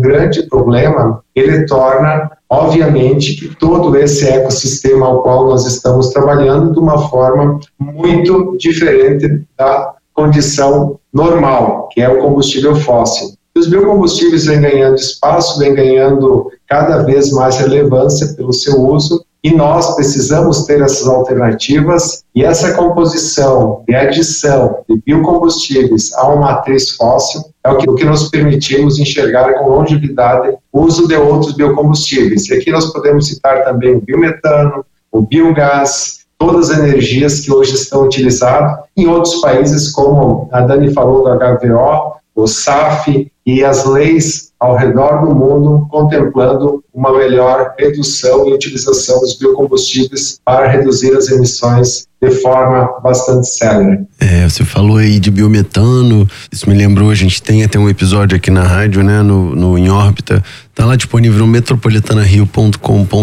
grande problema, ele torna, obviamente, que todo esse ecossistema ao qual nós estamos trabalhando de uma forma muito diferente da condição normal, que é o combustível fóssil. Os biocombustíveis vêm ganhando espaço, vêm ganhando cada vez mais relevância pelo seu uso, e nós precisamos ter essas alternativas, e essa composição de adição de biocombustíveis a uma matriz fóssil é o que nos permitimos enxergar com longevidade o uso de outros biocombustíveis. E aqui nós podemos citar também o biometano, o biogás, todas as energias que hoje estão utilizadas em outros países, como a Dani falou do HVO, o SAF e as leis ao redor do mundo contemplando uma melhor redução e utilização dos biocombustíveis para reduzir as emissões de forma bastante célere. Você falou aí de biometano, isso me lembrou, a gente tem até um episódio aqui na rádio, né, no Em Órbita, tá lá disponível no metropolitanario.com.br,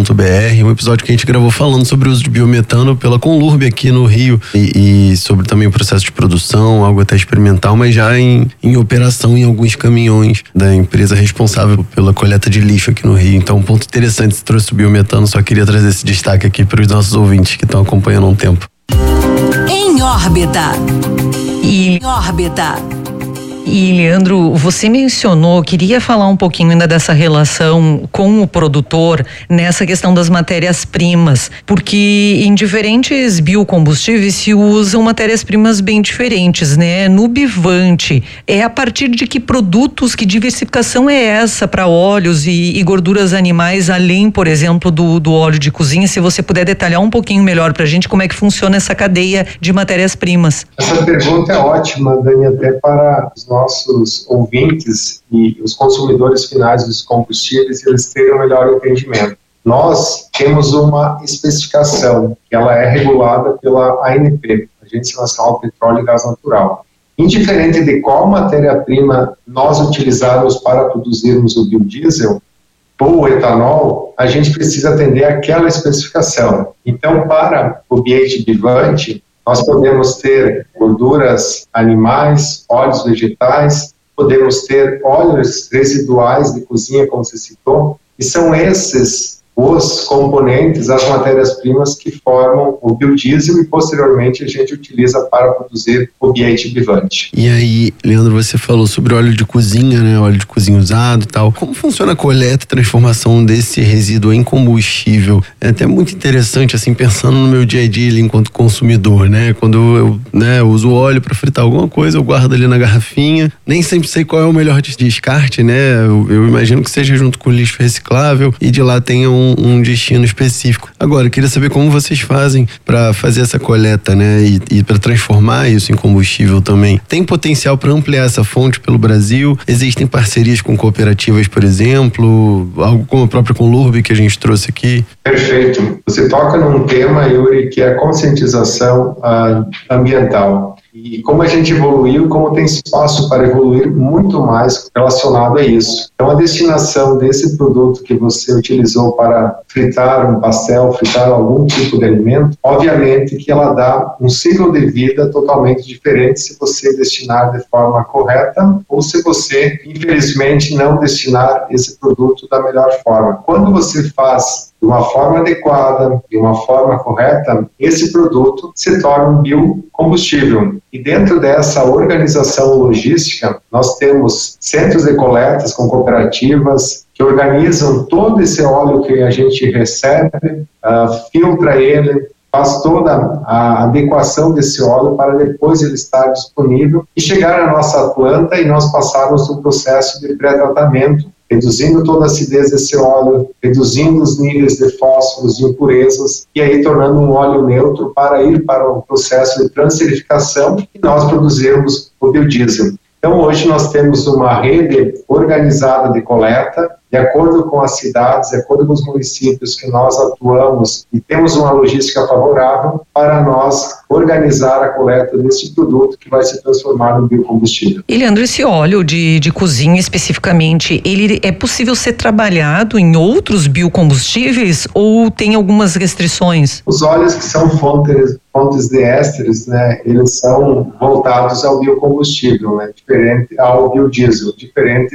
um episódio que a gente gravou falando sobre o uso de biometano pela Conlurb aqui no Rio e sobre também o processo de produção, algo até experimental, mas já em operação em alguns caminhões da empresa responsável pela coleta de lixo aqui no Rio. Então, um ponto interessante, se trouxe o biometano, só queria trazer esse destaque aqui para os nossos ouvintes que estão acompanhando há um tempo. Em Órbita. Em Órbita. E, Leandro, você mencionou, queria falar um pouquinho ainda dessa relação com o produtor nessa questão das matérias-primas, porque em diferentes biocombustíveis se usam matérias-primas bem diferentes, né? No Bivante, é a partir de que produtos, que diversificação é essa para óleos e gorduras animais, além, por exemplo, do óleo de cozinha? Se você puder detalhar um pouquinho melhor para a gente como é que funciona essa cadeia de matérias-primas. Essa pergunta é ótima, Dani, até para os nossos ouvintes e os consumidores finais dos combustíveis, eles terem um melhor entendimento. Nós temos uma especificação, que ela é regulada pela ANP, Agência Nacional do Petróleo e Gás Natural. Indiferente de qual matéria-prima nós utilizarmos para produzirmos o biodiesel ou o etanol, a gente precisa atender àquela especificação. Então, para o ambiente Bivante, nós podemos ter gorduras animais, óleos vegetais, podemos ter óleos residuais de cozinha, como você citou, e são esses os componentes, as matérias-primas que formam o biodiesel e posteriormente a gente utiliza para produzir o ambiente Bivante. E aí, Leandro, você falou sobre óleo de cozinha, né? Óleo de cozinha usado e tal. Como funciona a coleta e transformação desse resíduo em combustível? É até muito interessante, assim, pensando no meu dia a dia enquanto consumidor, né? Quando eu uso óleo para fritar alguma coisa, eu guardo ali na garrafinha. Nem sempre sei qual é o melhor descarte, né? Eu imagino que seja junto com o lixo reciclável e de lá tenha um destino específico. Agora, eu queria saber como vocês fazem para fazer essa coleta, né? E para transformar isso em combustível também. Tem potencial para ampliar essa fonte pelo Brasil? Existem parcerias com cooperativas, por exemplo? Algo como a própria Conlurb que a gente trouxe aqui? Perfeito. Você toca num tema, Yuri, que é a conscientização ambiental. E como a gente evoluiu, como tem espaço para evoluir muito mais relacionado a isso. Então, a destinação desse produto que você utilizou para fritar um pastel, fritar algum tipo de alimento, obviamente que ela dá um ciclo de vida totalmente diferente se você destinar de forma correta ou se você, infelizmente, não destinar esse produto da melhor forma. Quando você faz de uma forma adequada, de uma forma correta, esse produto se torna um biocombustível. E dentro dessa organização logística, nós temos centros de coletas com cooperativas que organizam todo esse óleo que a gente recebe, filtra ele, faz toda a adequação desse óleo para depois ele estar disponível e chegar à nossa planta e nós passarmos no processo de pré-tratamento, reduzindo toda a acidez desse óleo, reduzindo os níveis de fósforos e impurezas e aí tornando um óleo neutro para ir para o processo de transferificação e nós produzirmos o biodiesel. Então, hoje nós temos uma rede organizada de coleta, de acordo com as cidades, de acordo com os municípios que nós atuamos e temos uma logística favorável para nós organizar a coleta desse produto que vai se transformar no biocombustível. E, Leandro, esse óleo de cozinha especificamente, ele é possível ser trabalhado em outros biocombustíveis ou tem algumas restrições? Os óleos que são fontes de ésteres, né, eles são voltados ao biocombustível, né, diferente ao biodiesel, diferente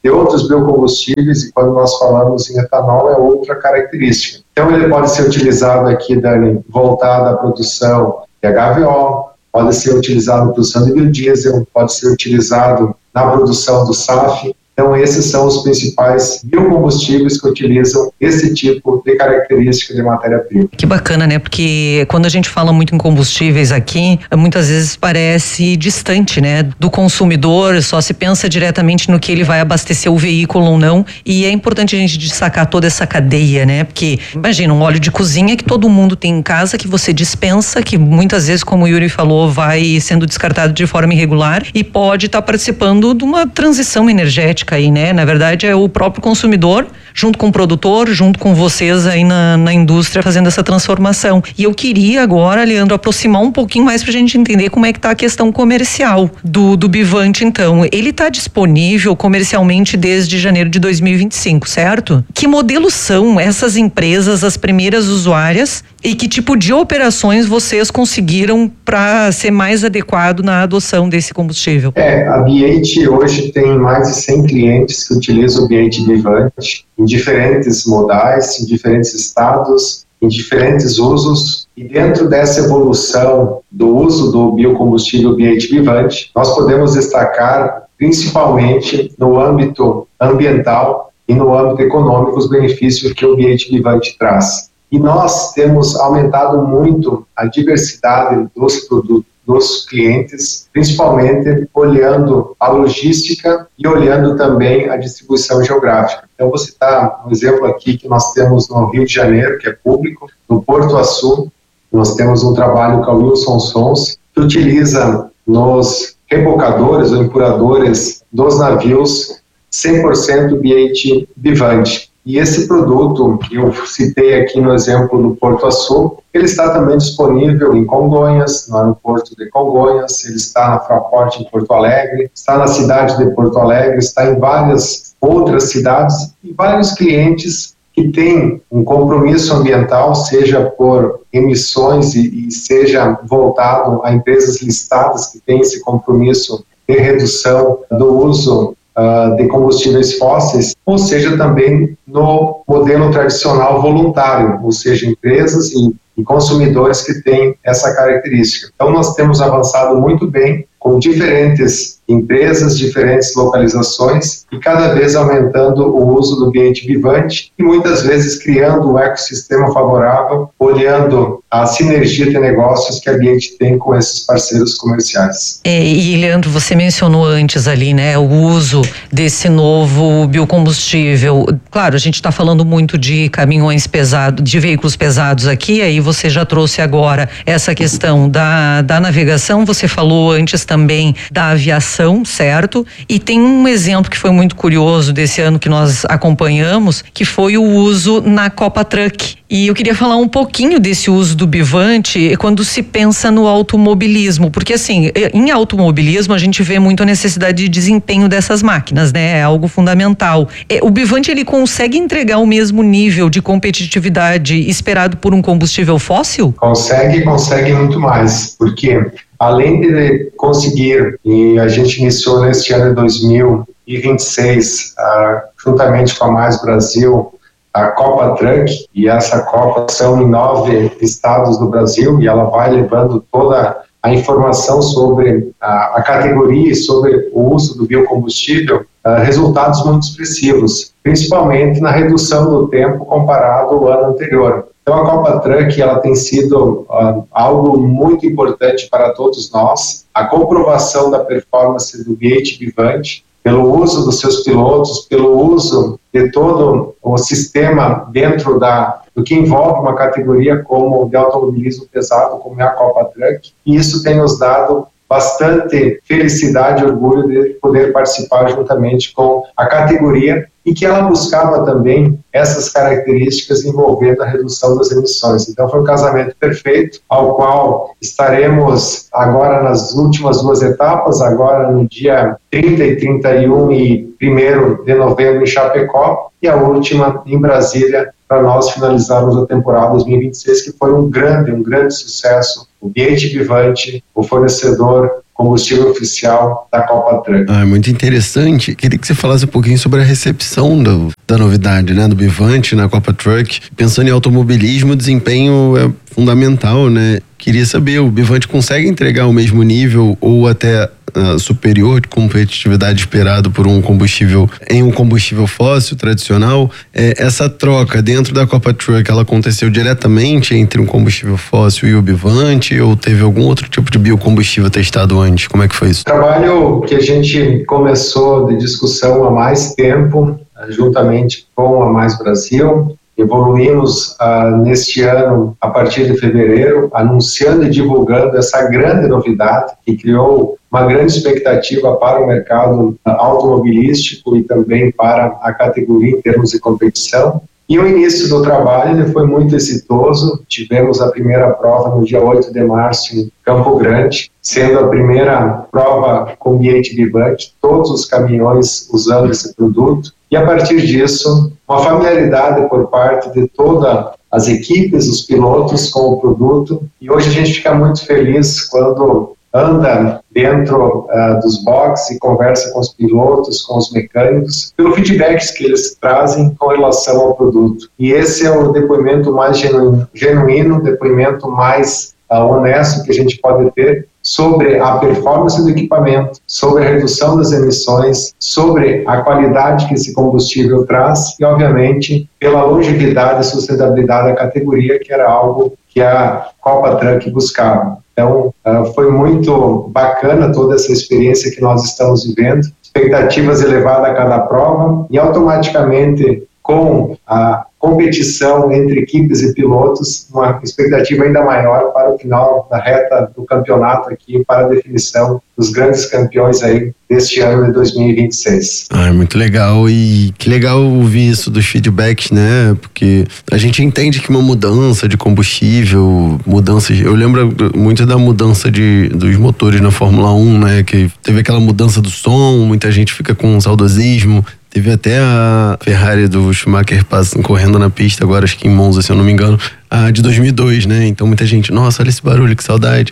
de outros biocombustíveis, e quando nós falamos em etanol é outra característica. Então ele pode ser utilizado aqui, Dani, voltado à produção de HVO, pode ser utilizado na produção de biodiesel, pode ser utilizado na produção do SAF. Então, esses são os principais biocombustíveis que utilizam esse tipo de característica de matéria-prima. Que bacana, né? Porque quando a gente fala muito em combustíveis aqui, muitas vezes parece distante, né? Do consumidor, só se pensa diretamente no que ele vai abastecer o veículo ou não. E é importante a gente destacar toda essa cadeia, né? Porque, imagina, um óleo de cozinha que todo mundo tem em casa, que você dispensa, que muitas vezes, como o Yuri falou, vai sendo descartado de forma irregular e pode estar participando de uma transição energética aí, né? Na verdade, é o próprio consumidor, junto com o produtor, junto com vocês aí na indústria, fazendo essa transformação. E eu queria agora, Leandro, aproximar um pouquinho mais pra gente entender como é que tá a questão comercial do Bivante, então. Ele tá disponível comercialmente desde janeiro de 2025, certo? Que modelos são essas empresas, as primeiras usuárias, e que tipo de operações vocês conseguiram para ser mais adequado na adoção desse combustível? A B8 hoje tem mais de 100 clientes que utilizam o B8 Bivante em diferentes modais, em diferentes estados, em diferentes usos. E dentro dessa evolução do uso do biocombustível B8 Bivante, nós podemos destacar principalmente no âmbito ambiental e no âmbito econômico os benefícios que o B8 Bivante traz. E nós temos aumentado muito a diversidade dos produtos dos clientes, principalmente olhando a logística e olhando também a distribuição geográfica. Então, vou citar um exemplo aqui que nós temos no Rio de Janeiro, que é público, no Porto Açu, nós temos um trabalho com a Wilson Sons, que utiliza nos rebocadores ou empuradores dos navios 100% B8 Bivante. E esse produto que eu citei aqui no exemplo do Porto Açu, ele está também disponível em Congonhas, no aeroporto de Congonhas, ele está na Fraport em Porto Alegre, está na cidade de Porto Alegre, está em várias outras cidades e vários clientes que têm um compromisso ambiental, seja por emissões e seja voltado a empresas listadas que têm esse compromisso de redução do uso de combustíveis fósseis, ou seja, também no modelo tradicional voluntário, ou seja, empresas e consumidores que têm essa característica. Então, nós temos avançado muito bem com diferentes empresas, diferentes localizações e cada vez aumentando o uso do B8 Bivante e muitas vezes criando um ecossistema favorável, olhando a sinergia de negócios que a B8 tem com esses parceiros comerciais. E Leandro, você mencionou antes ali, né, o uso desse novo biocombustível. Claro, a gente está falando muito de caminhões pesados, de veículos pesados aqui, aí você já trouxe agora essa questão da navegação, você falou antes também da aviação, certo? E tem um exemplo que foi muito curioso desse ano que nós acompanhamos, que foi o uso na Copa Truck. E eu queria falar um pouquinho desse uso do Bivante quando se pensa no automobilismo, porque assim, em automobilismo a gente vê muito a necessidade de desempenho dessas máquinas, né? É algo fundamental. O Bivante, ele consegue entregar o mesmo nível de competitividade esperado por um combustível fóssil? Consegue muito mais, porque além de conseguir, e a gente iniciou neste ano de 2026, juntamente com a Mais Brasil, a Copa Truck, e essa Copa são em 9 estados do Brasil, e ela vai levando toda a informação sobre a categoria e sobre o uso do biocombustível, resultados muito expressivos, principalmente na redução do tempo comparado ao ano anterior. Então, a Copa Truck, ela tem sido algo muito importante para todos nós. A comprovação da performance do B8 Bivante, pelo uso dos seus pilotos, pelo uso de todo o sistema dentro do que envolve uma categoria como de automobilismo pesado, como é a Copa Truck. E isso tem nos dado bastante felicidade e orgulho de poder participar juntamente com a categoria e que ela buscava também essas características envolvendo a redução das emissões. Então foi um casamento perfeito, ao qual estaremos agora nas últimas 2 etapas, agora no dia 30 e 31 e 1º de novembro em Chapecó, e a última em Brasília, para nós finalizarmos a temporada 2026, que foi um grande sucesso. O B8 Bivante, o fornecedor combustível oficial da Copa Truck. Muito interessante. Queria que você falasse um pouquinho sobre a recepção da novidade, né, do Bivante na Copa Truck. Pensando em automobilismo, o desempenho é fundamental, né? Queria saber, o Bivante consegue entregar o mesmo nível ou até superior de competitividade esperado por um combustível fóssil tradicional? Essa troca dentro da Copa Truck, ela aconteceu diretamente entre um combustível fóssil e o Bivante, ou teve algum outro tipo de biocombustível testado antes? Como é que foi isso? Trabalho que a gente começou de discussão há mais tempo, juntamente com a Mais Brasil. Evoluímos neste ano, a partir de fevereiro, anunciando e divulgando essa grande novidade que criou uma grande expectativa para o mercado automobilístico e também para a categoria em termos de competição. E o início do trabalho ele foi muito exitoso. Tivemos a primeira prova no dia 8 de março em Campo Grande, sendo a primeira prova com ambiente Bivante, todos os caminhões usando esse produto. E a partir disso, uma familiaridade por parte de todas as equipes, os pilotos com o produto. E hoje a gente fica muito feliz quando anda dentro dos boxes e conversa com os pilotos, com os mecânicos, pelo feedbacks que eles trazem com relação ao produto. E esse é o depoimento mais genuíno, depoimento mais honesto que a gente pode ter sobre a performance do equipamento, sobre a redução das emissões, sobre a qualidade que esse combustível traz e, obviamente, pela longevidade e sustentabilidade da categoria, que era algo que a Copa Truck buscava. Então, foi muito bacana toda essa experiência que nós estamos vivendo, expectativas elevadas a cada prova e automaticamente com a competição entre equipes e pilotos, uma expectativa ainda maior para o final da reta do campeonato aqui, para a definição dos grandes campeões aí deste ano de 2026. Muito legal, e que legal ouvir isso dos feedbacks, né? Porque a gente entende que uma mudança de combustível, eu lembro muito da mudança dos motores na Fórmula 1, né? Que teve aquela mudança do som, muita gente fica com um saudosismo. Teve até a Ferrari do Schumacher correndo na pista agora, acho que em Monza, se eu não me engano, a de 2002, né? Então muita gente, nossa, olha esse barulho, que saudade.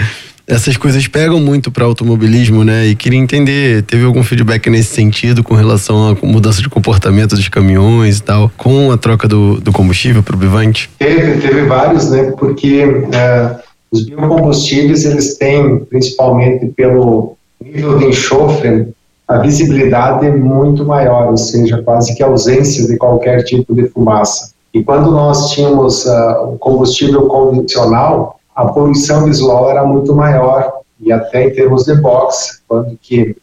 Essas coisas pegam muito para automobilismo, né? E queria entender, teve algum feedback nesse sentido com relação à mudança de comportamento dos caminhões e tal, com a troca do combustível para o Bivante? Teve vários, né? Porque os biocombustíveis, eles têm, principalmente pelo nível de enxofre, a visibilidade é muito maior, ou seja, quase que a ausência de qualquer tipo de fumaça. E quando nós tínhamos o combustível convencional, a poluição visual era muito maior, e até em termos de box, quando que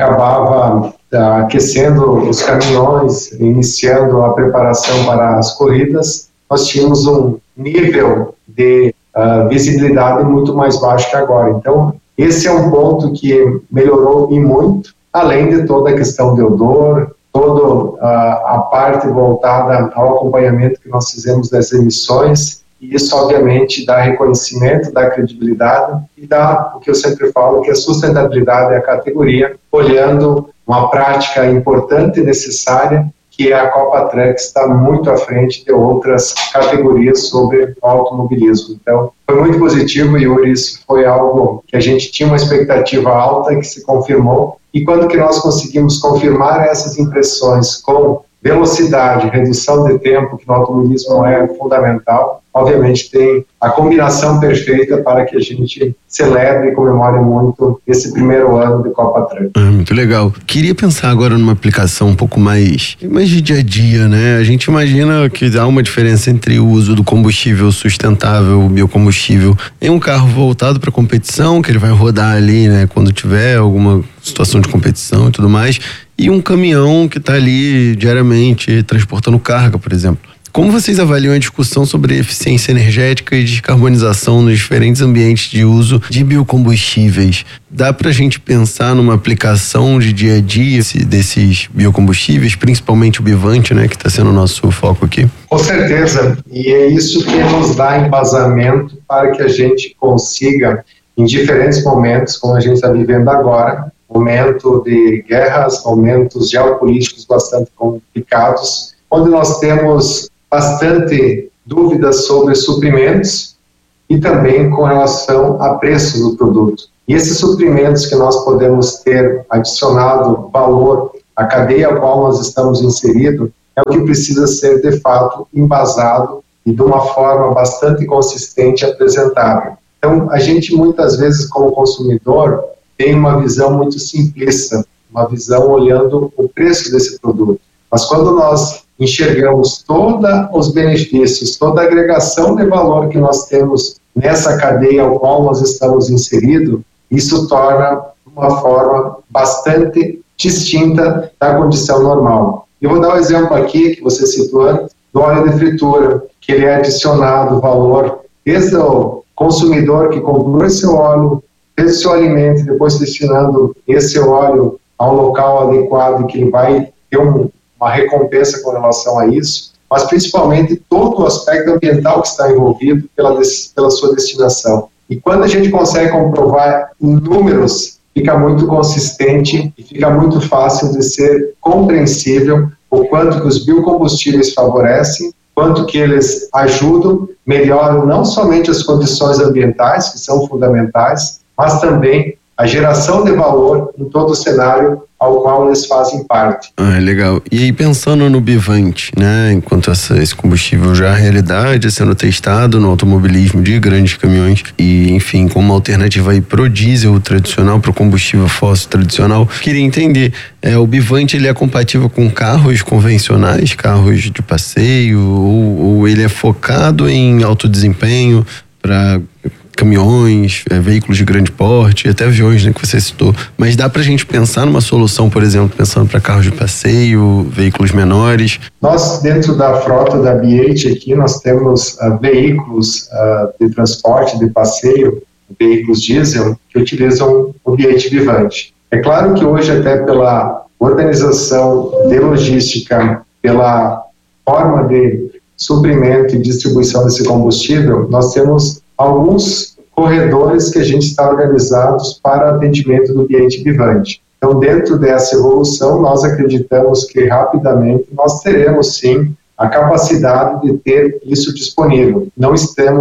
acabava aquecendo os caminhões, iniciando a preparação para as corridas, nós tínhamos um nível de visibilidade muito mais baixo que agora. Então, esse é um ponto que melhorou e muito, além de toda a questão de odor, toda a parte voltada ao acompanhamento que nós fizemos das emissões, e isso obviamente dá reconhecimento, dá credibilidade e dá o que eu sempre falo, que a sustentabilidade é a categoria, olhando uma prática importante e necessária, que a Copa Truck está muito à frente de outras categorias sobre o automobilismo. Então, foi muito positivo, Yuri, isso foi algo que a gente tinha uma expectativa alta, que se confirmou, e quando que nós conseguimos confirmar essas impressões com velocidade, redução de tempo, que no automobilismo é fundamental, obviamente tem a combinação perfeita para que a gente celebre e comemore muito esse primeiro ano de Copa Truck. Muito legal. Queria pensar agora numa aplicação um pouco mais de dia a dia, né? A gente imagina que há uma diferença entre o uso do combustível sustentável, o biocombustível, em um carro voltado para competição, que ele vai rodar ali, né, quando tiver alguma situação de competição e tudo mais, e um caminhão que está ali diariamente transportando carga, por exemplo. Como vocês avaliam a discussão sobre eficiência energética e descarbonização nos diferentes ambientes de uso de biocombustíveis? Dá para a gente pensar numa aplicação de dia a dia desses biocombustíveis, principalmente o Bivante, né, que está sendo o nosso foco aqui? Com certeza, e é isso que nos dá embasamento para que a gente consiga, em diferentes momentos, como a gente está vivendo agora, momento de guerras, momentos geopolíticos bastante complicados, onde nós temos bastante dúvidas sobre suprimentos e também com relação a preços do produto. E esses suprimentos que nós podemos ter adicionado valor à cadeia ao qual nós estamos inseridos é o que precisa ser, de fato, embasado e de uma forma bastante consistente e apresentável. Então, a gente muitas vezes, como consumidor, tem uma visão muito simplista, uma visão olhando o preço desse produto. Mas quando nós enxergamos todos os benefícios, toda a agregação de valor que nós temos nessa cadeia ao qual nós estamos inseridos, isso torna uma forma bastante distinta da condição normal. Eu vou dar um exemplo aqui, que você citou antes, do óleo de fritura, que ele é adicionado valor desde o consumidor que comprou esse óleo, fez o seu alimento, e depois destinando esse óleo ao local adequado, que ele vai ter uma recompensa com relação a isso, mas principalmente todo o aspecto ambiental que está envolvido pela sua destinação. E quando a gente consegue comprovar em números, fica muito consistente e fica muito fácil de ser compreensível o quanto que os biocombustíveis favorecem, quanto que eles ajudam, melhoram não somente as condições ambientais, que são fundamentais, mas também a geração de valor em todo o cenário ao qual eles fazem parte. Legal. E aí, pensando no Bivante, né, enquanto esse combustível já é realidade, sendo testado no automobilismo de grandes caminhões e, enfim, como alternativa aí pro diesel tradicional, pro combustível fóssil tradicional, queria entender, o Bivante, ele é compatível com carros convencionais, carros de passeio, ou ele é focado em alto desempenho para caminhões, veículos de grande porte, até aviões, né, que você citou. Mas dá pra gente pensar numa solução, por exemplo, pensando para carros de passeio, veículos menores? Nós, dentro da frota da BH aqui, nós temos veículos de transporte, de passeio, veículos diesel, que utilizam o BH Bivante. É claro que hoje, até pela organização de logística, pela forma de suprimento e distribuição desse combustível, nós temos alguns corredores que a gente está organizados para atendimento do BH Bivante. Então, dentro dessa evolução, nós acreditamos que rapidamente nós teremos, sim, a capacidade de ter isso disponível. Não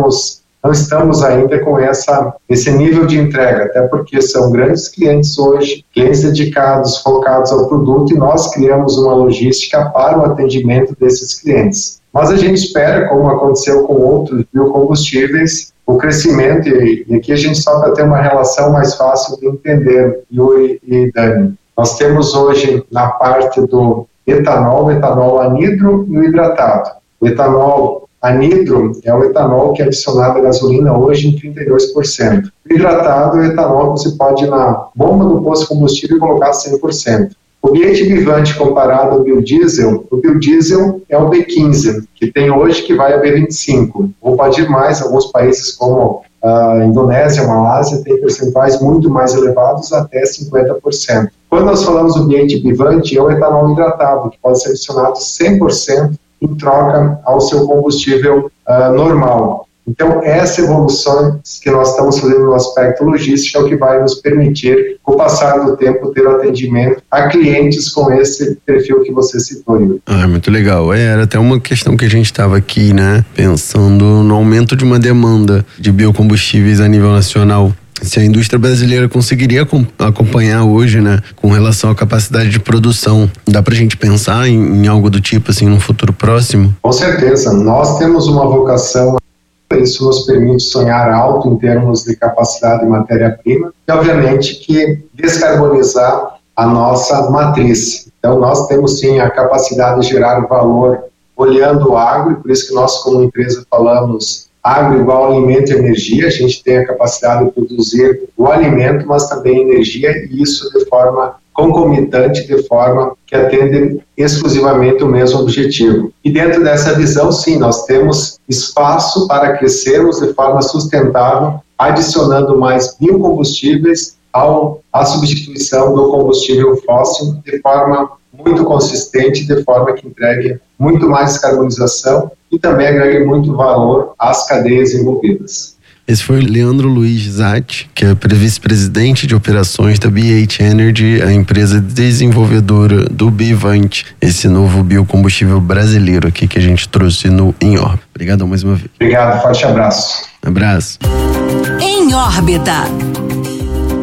estamos ainda com esse nível de entrega, até porque são grandes clientes hoje, clientes dedicados, focados ao produto, e nós criamos uma logística para o atendimento desses clientes. Mas a gente espera, como aconteceu com outros biocombustíveis, o crescimento, e aqui a gente só para ter uma relação mais fácil de entender, Yuri e Dani. Nós temos hoje, na parte do etanol, o etanol anidro e o hidratado. O etanol anidro é o etanol que é adicionado à gasolina hoje em 32%. O hidratado é o etanol que você pode ir na bomba do posto de combustível e colocar 100%. O BH Bivante comparado ao biodiesel, o biodiesel é o B15, que tem hoje que vai a B25. Ou pode ir mais, alguns países como a Indonésia, a Malásia, tem percentuais muito mais elevados, até 50%. Quando nós falamos do BH Bivante, é o etanol hidratado, que pode ser adicionado 100% em troca ao seu combustível normal. Então, essa evolução que nós estamos fazendo no aspecto logístico é o que vai nos permitir, com o passar do tempo, ter atendimento a clientes com esse perfil que você citou, Yuri. Muito legal. Era até uma questão que a gente estava aqui, né, pensando no aumento de uma demanda de biocombustíveis a nível nacional. Se a indústria brasileira conseguiria acompanhar hoje, né, com relação à capacidade de produção, dá pra gente pensar em algo do tipo, assim, num futuro próximo? Com certeza. Nós temos uma vocação. Isso nos permite sonhar alto em termos de capacidade de matéria-prima e, obviamente, que descarbonizar a nossa matriz. Então, nós temos, sim, a capacidade de gerar valor olhando o agro, e por isso que nós, como empresa, falamos agro igual alimento e energia. A gente tem a capacidade de produzir o alimento, mas também energia, e isso de forma concomitante, de forma que atende exclusivamente o mesmo objetivo. E dentro dessa visão, sim, nós temos espaço para crescermos de forma sustentável, adicionando mais biocombustíveis à substituição do combustível fóssil de forma muito consistente, de forma que entregue muito mais descarbonização e também agregue muito valor às cadeias envolvidas. Esse foi o Leandro Luiz Zatti, que é vice-presidente de operações da BH Energy, a empresa desenvolvedora do Bivante, esse novo biocombustível brasileiro aqui que a gente trouxe no Em Órbita. Obrigado mais uma vez. Obrigado, forte abraço. Abraço. Em Órbita.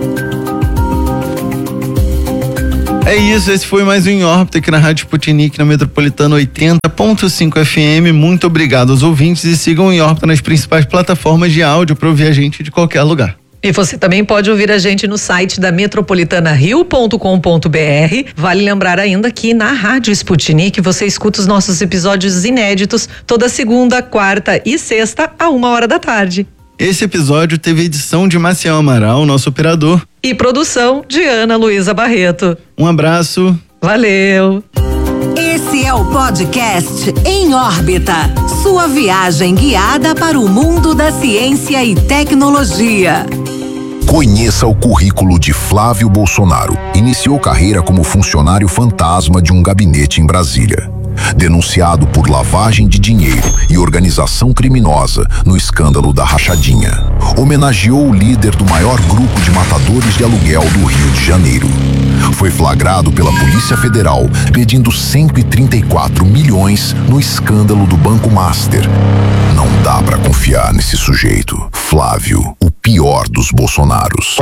É isso, esse foi mais um Em Órbita aqui na Rádio Sputnik, na Metropolitana 80.5 FM. Muito obrigado aos ouvintes e sigam o Em Órbita nas principais plataformas de áudio para ouvir a gente de qualquer lugar. E você também pode ouvir a gente no site da metropolitanario.com.br. Vale lembrar ainda que na Rádio Sputnik você escuta os nossos episódios inéditos toda segunda, quarta e sexta, à 1h da tarde. Esse episódio teve edição de Maciel Amaral, nosso operador. E produção de Ana Luísa Barreto. Um abraço. Valeu. Esse é o podcast Em Órbita, sua viagem guiada para o mundo da ciência e tecnologia. Conheça o currículo de Flávio Bolsonaro. Iniciou carreira como funcionário fantasma de um gabinete em Brasília. Denunciado por lavagem de dinheiro e organização criminosa no escândalo da Rachadinha. Homenageou o líder do maior grupo de matadores de aluguel do Rio de Janeiro. Foi flagrado pela Polícia Federal pedindo 134 milhões no escândalo do Banco Master. Não dá pra confiar nesse sujeito. Flávio, o pior dos Bolsonaros.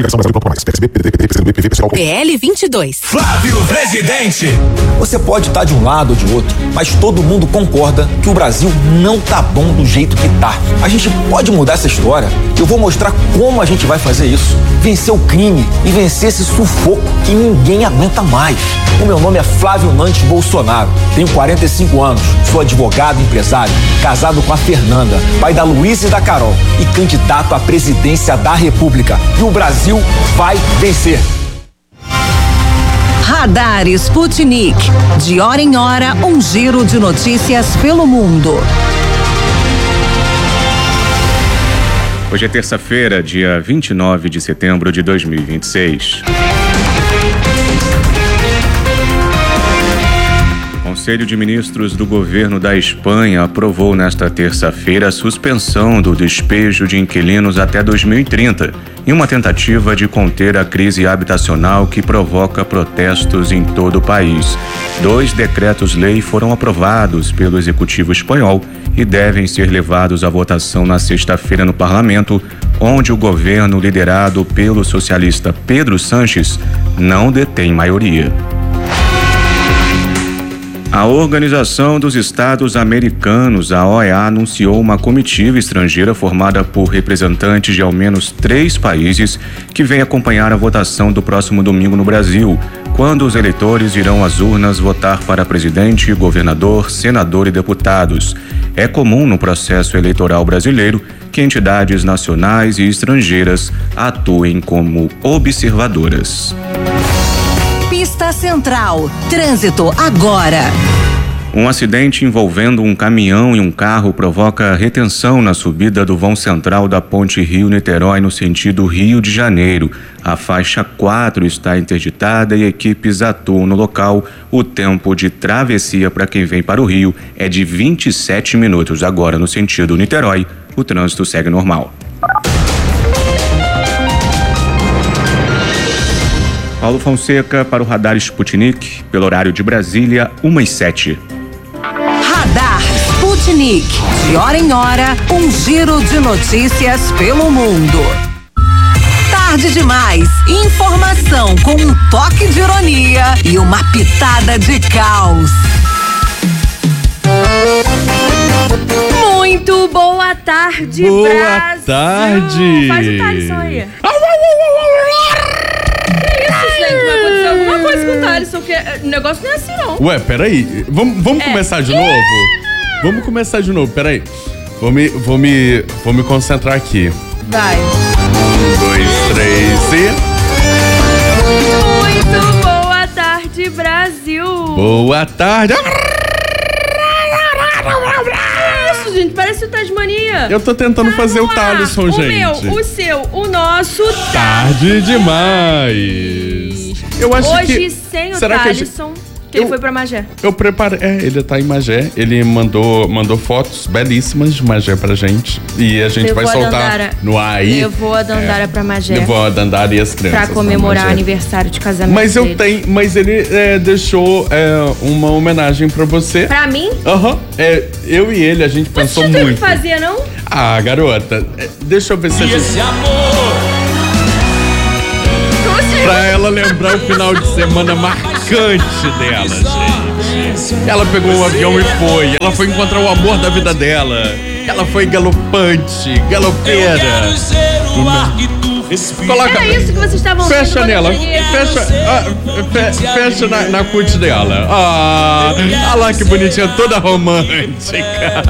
PL 22. Flávio Presidente. Você pode estar de um lado ou de outro, mas todo mundo concorda que o Brasil não tá bom do jeito que tá. A gente pode mudar essa história. Eu vou mostrar como a gente vai fazer isso. Vencer o crime e vencer esse sufoco que ninguém aguenta mais. O meu nome é Flávio Nantes Bolsonaro. Tenho 45 anos, sou advogado e empresário, casado com a Fernanda, pai da Luísa e da Carol e candidato à presidência da República. E o Brasil vai vencer. Radar Sputnik. De hora em hora, um giro de notícias pelo mundo. Hoje é terça-feira, dia 29 de setembro de 2026. O Conselho de Ministros do Governo da Espanha aprovou nesta terça-feira a suspensão do despejo de inquilinos até 2030, em uma tentativa de conter a crise habitacional que provoca protestos em todo o país. 2 decretos-lei foram aprovados pelo Executivo espanhol e devem ser levados à votação na sexta-feira no Parlamento, onde o governo liderado pelo socialista Pedro Sánchez não detém maioria. A Organização dos Estados Americanos, a OEA, anunciou uma comitiva estrangeira formada por representantes de ao menos 3 países que vem acompanhar a votação do próximo domingo no Brasil, quando os eleitores irão às urnas votar para presidente, governador, senador e deputados. É comum no processo eleitoral brasileiro que entidades nacionais e estrangeiras atuem como observadoras. Pista Central. Trânsito agora. Um acidente envolvendo um caminhão e um carro provoca retenção na subida do vão central da Ponte Rio-Niterói no sentido Rio de Janeiro. A faixa 4 está interditada e equipes atuam no local. O tempo de travessia para quem vem para o Rio é de 27 minutos. Agora, no sentido Niterói, o trânsito segue normal. Paulo Fonseca para o Radar Sputnik, pelo horário de Brasília, 1h07. Radar Sputnik. De hora em hora, um giro de notícias pelo mundo. Tarde demais. Informação com um toque de ironia e uma pitada de caos. Muito boa tarde, boa Brasil. Tarde. Faz o Thalisson aí. Gente, vai acontecer alguma coisa com o Thalisson, que o negócio não é assim, não. Ué, peraí. Vamos começar de novo? Vamos começar de novo, peraí. Vou me concentrar aqui. Vai. 1, 2, 3 e... Muito boa tarde, Brasil. Boa tarde. Isso, gente, parece o Tasmania. Eu tô tentando fazer o Thalisson, gente. O meu, o seu, o nosso. Tarde demais. Eu acho Hoje, que... sem o será Thalisson, que ele foi pra Magé. Eu preparei... ele tá em Magé. Ele mandou fotos belíssimas de Magé pra gente. E a gente vai soltar no ar aí. Levou a Dandara pra Magé. Levou a Dandara e as crianças pra comemorar o aniversário de casamento Mas ele deixou uma homenagem pra você. Pra mim? Aham. Eu e ele, a gente pensou muito. Você não fazia, não? Ah, garota. Deixa eu ver se a gente... Esse amor. Como se Pra ela lembrar o final de semana marcante dela, gente. Ela pegou um avião e foi. Ela foi encontrar o amor da vida dela. Ela foi galopante, galopeira. Coloca, era isso que vocês estavam vendo. Fecha nela. Fecha na cut dela. Olha lá que bonitinha, toda romântica. Era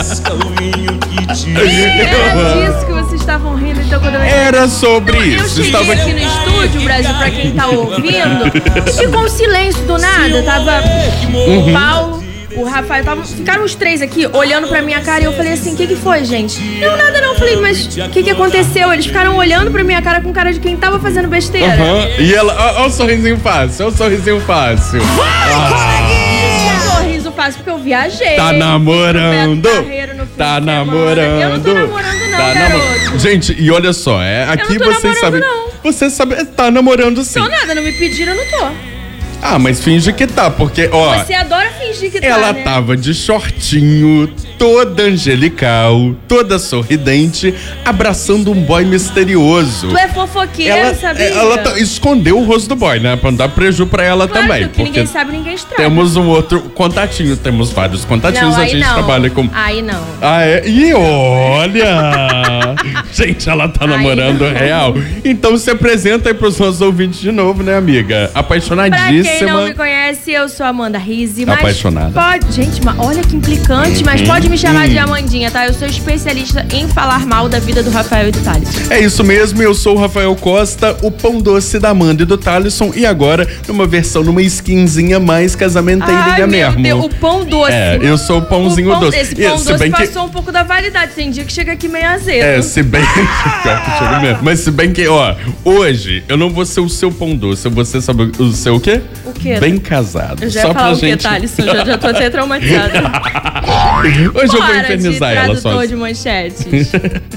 disso que vocês estavam rindo, então quando eu... Era sobre isso. Eu cheguei aqui no estúdio, Brasil, pra quem tá ouvindo, ficou um silêncio do nada. Tava o Paulo, o Rafael, ficaram os três aqui olhando pra minha cara e eu falei assim, o que foi, gente? Não, nada não. Eu falei, mas o que aconteceu? Eles ficaram olhando pra minha cara com cara de quem tava fazendo besteira. E ela, olha o sorrisinho fácil, olha o sorrisinho fácil. Sorriso fácil porque eu viajei. Tá namorando. Tá namorando. Eu não tô namorando não, garoto. Gente, e olha só, aqui eu não tô vocês sabem. não. Você sabe, tá namorando sim. Tô nada, não me pediram, eu não tô. Ah, mas finge que tá, porque, ó... Você adora fingir que tá, ela né? tava de shortinho, toda angelical, toda sorridente, abraçando um boy misterioso. Tu é fofoqueira, sabia? Ela escondeu o rosto do boy, né? Pra não dar preju pra ela claro, também. Porque ninguém sabe, ninguém estraga. Temos um outro contatinho, temos vários contatinhos, não, a gente trabalha com... Aí não. Ah, é? E olha! Gente, ela tá namorando real. Então se apresenta aí pros nossos ouvintes de novo, né, amiga? Apaixonadíssima. Pra quem não me conhece, eu sou Amanda Rizzi. Apaixonada. Gente, olha que implicante, mas pode me chamar de Amandinha, tá? Eu sou especialista em falar mal da vida do Rafael e do Thalisson. É isso mesmo, eu sou o Rafael Costa, o pão doce da Amanda e do Thalisson, e agora numa skinzinha mais casamenteirinha mesmo. Deus, o pão doce. Eu sou o pãozinho doce. Esse pão doce passou um pouco da validade, tem dia que chega aqui meio azedo. Se bem que chega mesmo. Mas se bem que, hoje eu não vou ser o seu pão doce, eu vou ser, sabe o seu o quê? O quê? Bem casado. Eu já ia falar o quê, Thalisson? Já tô até traumatizada. Hoje eu vou infernizar ela só. Tradutor de manchetes.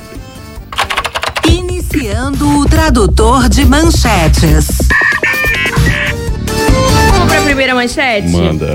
Iniciando o tradutor de manchetes. Vamos pra primeira manchete? Manda.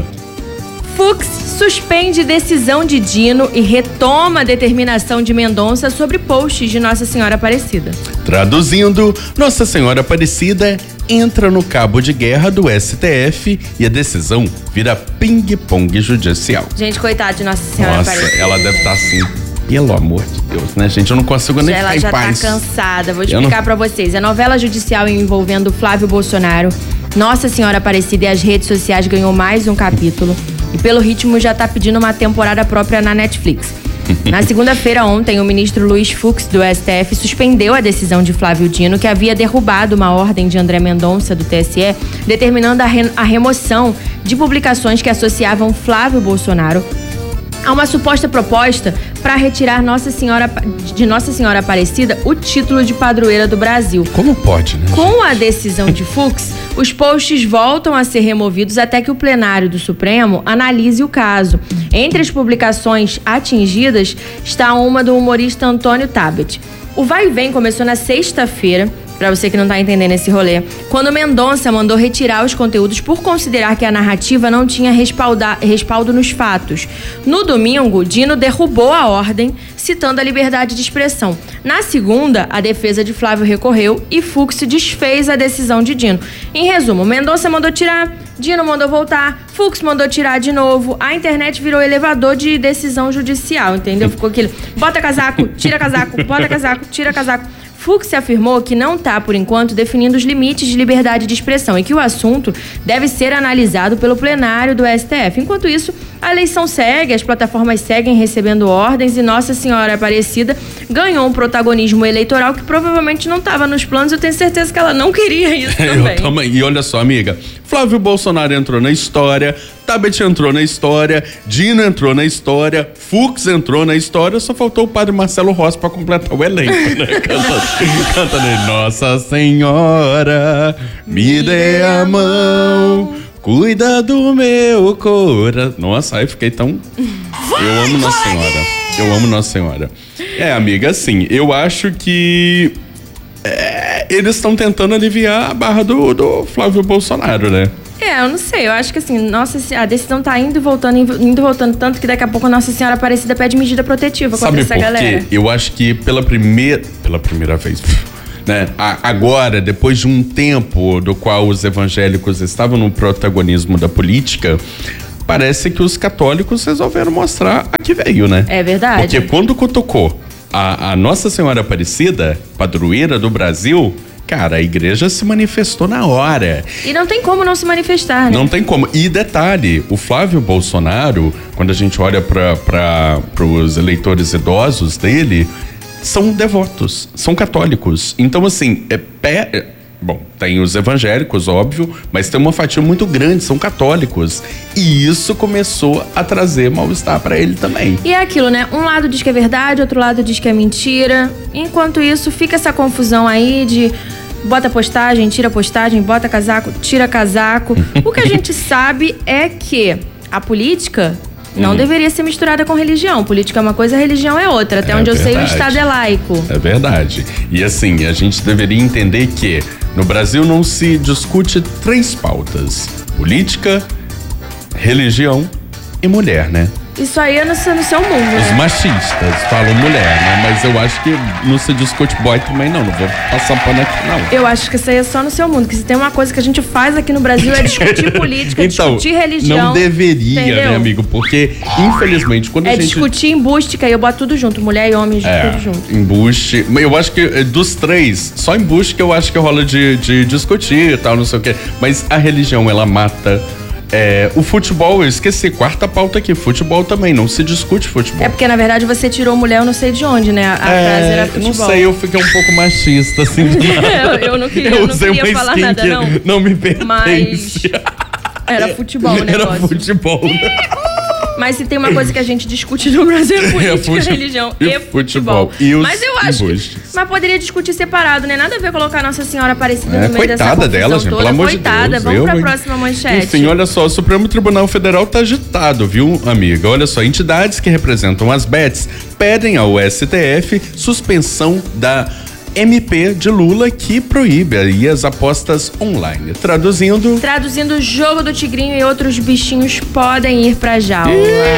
Fux suspende decisão de Dino e retoma a determinação de Mendonça sobre posts de Nossa Senhora Aparecida. Traduzindo, Nossa Senhora Aparecida entra no cabo de guerra do STF e a decisão vira ping-pong judicial. Gente, coitada de Nossa Senhora Aparecida. Nossa, ela deve estar assim, pelo amor de Deus, né, gente? Eu não consigo nem ficar em paz. Ela já tá cansada. Vou explicar pra vocês. A novela judicial envolvendo Flávio Bolsonaro, Nossa Senhora Aparecida e as redes sociais ganhou mais um capítulo. E pelo ritmo já tá pedindo uma temporada própria na Netflix. Na segunda-feira ontem, o ministro Luiz Fux, do STF, suspendeu a decisão de Flávio Dino, que havia derrubado uma ordem de André Mendonça, do TSE, determinando a remoção de publicações que associavam Flávio Bolsonaro a uma suposta proposta para retirar de Nossa Senhora Aparecida o título de padroeira do Brasil. Como pode, né? Com a decisão de Fux, os posts voltam a ser removidos até que o plenário do Supremo analise o caso. Entre as publicações atingidas está uma do humorista Antônio Tabet. O vai e vem começou na sexta-feira, pra você que não tá entendendo esse rolê, quando Mendonça mandou retirar os conteúdos por considerar que a narrativa não tinha respaldo nos fatos. No domingo, Dino derrubou a ordem, citando a liberdade de expressão. Na segunda, a defesa de Flávio recorreu e Fux desfez a decisão de Dino. Em resumo, Mendonça mandou tirar, Dino mandou voltar, Fux mandou tirar de novo. A internet virou elevador de decisão judicial, entendeu? Ficou aquilo, bota casaco, tira casaco, bota casaco, tira casaco. Fux afirmou que não está, por enquanto, definindo os limites de liberdade de expressão e que o assunto deve ser analisado pelo plenário do STF. Enquanto isso, a eleição segue, as plataformas seguem recebendo ordens e Nossa Senhora Aparecida ganhou um protagonismo eleitoral que provavelmente não estava nos planos. Eu tenho certeza que ela não queria isso também. E olha só, amiga, Flávio Bolsonaro entrou na história, Tabet entrou na história, Dino entrou na história, Fux entrou na história, só faltou o padre Marcelo Rossi pra completar o elenco, né? Canta nele, Nossa Senhora, me dê a mão, cuida do meu coração. Nossa, aí fiquei tão... Eu amo Nossa Senhora, eu amo Nossa Senhora. Amiga, assim, eu acho que... eles estão tentando aliviar a barra do Flávio Bolsonaro, né? Eu não sei, eu acho que assim, a decisão tá indo e voltando, tanto que daqui a pouco a Nossa Senhora Aparecida pede medida protetiva contra essa galera. Eu acho que pela primeira vez, né? Agora, depois de um tempo do qual os evangélicos estavam no protagonismo da política, parece que os católicos resolveram mostrar a que veio, né? É verdade. Porque quando cutucou a Nossa Senhora Aparecida, padroeira do Brasil, cara, a igreja se manifestou na hora. E não tem como não se manifestar, né? Não tem como. E detalhe, o Flávio Bolsonaro, quando a gente olha para os eleitores idosos dele, são devotos, são católicos. Então, assim, bom, tem os evangélicos, óbvio, mas tem uma fatia muito grande, são católicos. E isso começou a trazer mal-estar para ele também. E é aquilo, né? Um lado diz que é verdade, outro lado diz que é mentira. Enquanto isso, fica essa confusão aí de bota postagem, tira postagem, bota casaco, tira casaco. O que a gente sabe é que a política não deveria ser misturada com religião. Política é uma coisa, religião é outra. Até onde eu sei, o Estado é laico. É verdade. E assim, a gente deveria entender que no Brasil não se discute 3 pautas: política, religião e mulher, né? Isso aí é no seu mundo, né? Os machistas falam mulher, né? Mas eu acho que não se discute boy também, não. Não vou passar pano aqui, não. Eu acho que isso aí é só no seu mundo. Que se tem uma coisa que a gente faz aqui no Brasil é discutir política, então, discutir religião. Não deveria, entendeu? né, amigo? Porque, infelizmente, quando a gente... discutir embuste, que aí eu boto tudo junto. Mulher e homem, tudo junto. Embuste. Eu acho que dos 3, só embuste que eu acho que rola de discutir e tal, não sei o quê. Mas a religião, ela mata... o futebol, eu esqueci, 4ª pauta aqui, futebol também, não se discute futebol. É porque, na verdade, você tirou mulher, eu não sei de onde, né? A frase era futebol. Não sei, eu fiquei um pouco machista, assim. eu não queria falar nada, não. Não me pertence. Mas era futebol o negócio. Era futebol. Mas se tem uma coisa que a gente discute no Brasil é política, religião e futebol. Mas eu acho mas poderia discutir separado, né? Nada a ver colocar Nossa Senhora Aparecida no meio dessa confusão dela, gente, toda. pelo amor de Deus. Vamos pra próxima manchete. Enfim, olha só, o Supremo Tribunal Federal tá agitado, viu, amiga? Olha só, entidades que representam as bets pedem ao STF suspensão da MP de Lula, que proíbe aí as apostas online. Traduzindo, o jogo do tigrinho e outros bichinhos podem ir pra jaula.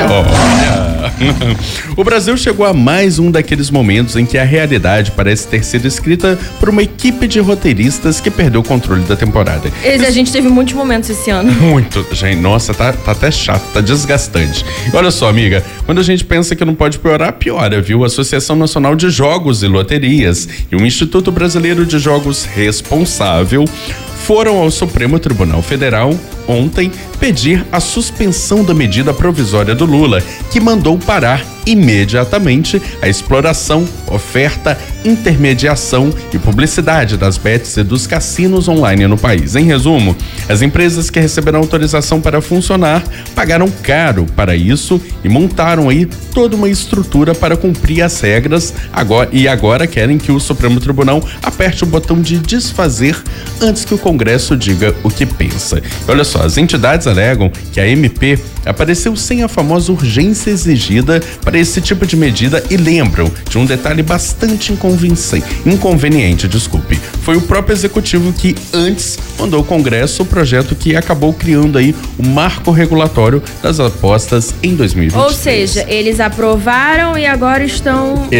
O Brasil chegou a mais um daqueles momentos em que a realidade parece ter sido escrita por uma equipe de roteiristas que perdeu o controle da temporada. A gente teve muitos momentos esse ano. Muito, gente. Nossa, tá até chato, tá desgastante. E olha só, amiga, quando a gente pensa que não pode piorar, piora, viu? A Associação Nacional de Jogos e Loterias e o Instituto Brasileiro de Jogos Responsável foram ao Supremo Tribunal Federal ontem pedir a suspensão da medida provisória do Lula, que mandou parar imediatamente a exploração, oferta, intermediação e publicidade das bets e dos cassinos online no país. Em resumo, as empresas que receberam autorização para funcionar pagaram caro para isso e montaram aí toda uma estrutura para cumprir as regras agora querem que o Supremo Tribunal aperte o botão de desfazer antes que o Congresso diga o que pensa. Olha só, as entidades alegam que a MP apareceu sem a famosa urgência exigida para esse tipo de medida e lembram de um detalhe bastante inconveniente. Foi o próprio executivo que antes mandou ao Congresso o projeto que acabou criando aí o marco regulatório das apostas em 2023. Ou seja, eles aprovaram e agora estão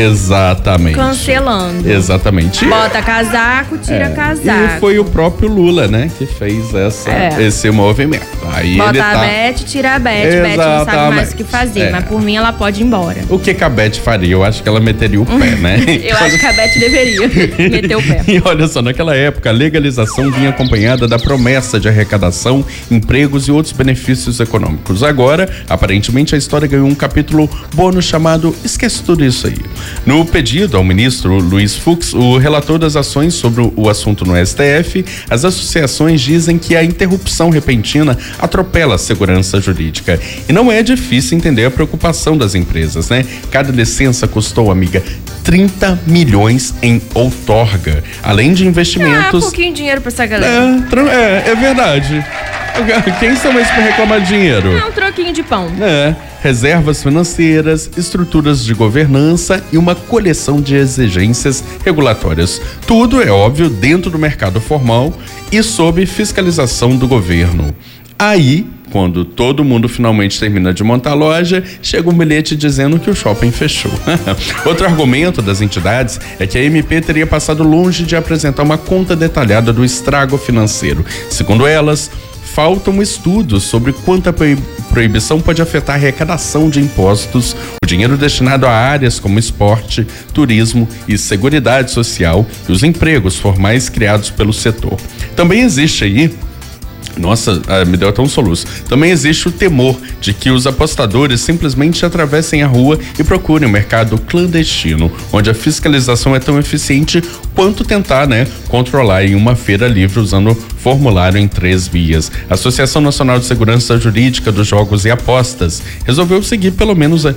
cancelando. Exatamente. Bota casaco, tira casaco. E foi o próprio Lula, né, que fez esse movimento. Aí bota ele a Beth, tira a Beth. Beth não sabe mais o que fazer, mas por mim ela pode ir embora. O que a Beth faria? Eu acho que ela meteria o pé, né? Eu acho que a Beth deveria meter o pé. E olha só, naquela época a legalização vinha acompanhada da promessa de arrecadação, empregos e outros benefícios econômicos. Agora, aparentemente, a história ganhou um capítulo bônus chamado Esquece Tudo Isso Aí. No pedido ao ministro Luiz Fux, o relator das ações sobre o assunto no STF, as associações dizem que a interrupção repentina atropela a segurança jurídica. E não é difícil entender a preocupação das empresas, né? Cada licença custou, amiga, 30 milhões em outorga, além de investimentos. Pouquinho dinheiro pra essa galera. É verdade. Quem são esses pra reclamar de dinheiro? É um troquinho de pão. Reservas financeiras, estruturas de governança e uma coleção de exigências regulatórias. Tudo, é óbvio, dentro do mercado formal e sob fiscalização do governo. Aí Quando todo mundo finalmente termina de montar a loja, chega um bilhete dizendo que o shopping fechou. Outro argumento das entidades é que a MP teria passado longe de apresentar uma conta detalhada do estrago financeiro. Segundo elas, faltam estudos sobre quanto a proibição pode afetar a arrecadação de impostos, o dinheiro destinado a áreas como esporte, turismo e seguridade social e os empregos formais criados pelo setor. Também existe aí, nossa, me deu até um soluço. Também existe o temor de que os apostadores simplesmente atravessem a rua e procurem um mercado clandestino, onde a fiscalização é tão eficiente quanto tentar, controlar em uma feira livre usando formulário em 3 vias. A Associação Nacional de Segurança Jurídica dos Jogos e Apostas resolveu seguir pelo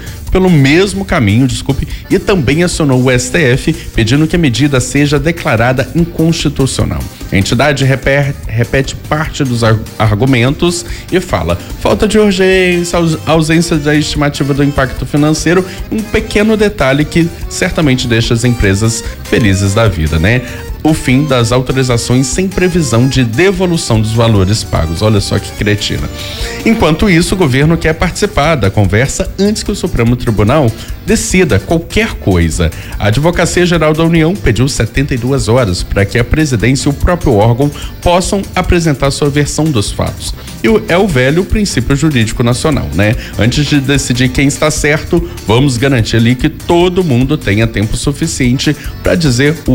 mesmo caminho, e também acionou o STF pedindo que a medida seja declarada inconstitucional. A entidade repete parte dos argumentos e fala: falta de urgência, ausência da estimativa do impacto financeiro, um pequeno detalhe que certamente deixa as empresas felizes da vida, o fim das autorizações sem previsão de devolução dos valores pagos. Olha só que cretina. Enquanto isso, o governo quer participar da conversa antes que o Supremo Tribunal decida qualquer coisa. A Advocacia Geral da União pediu 72 horas para que a presidência e o próprio órgão possam apresentar sua versão dos fatos. E é o velho princípio jurídico nacional, Antes de decidir quem está certo, vamos garantir ali que todo mundo tenha tempo suficiente para dizer que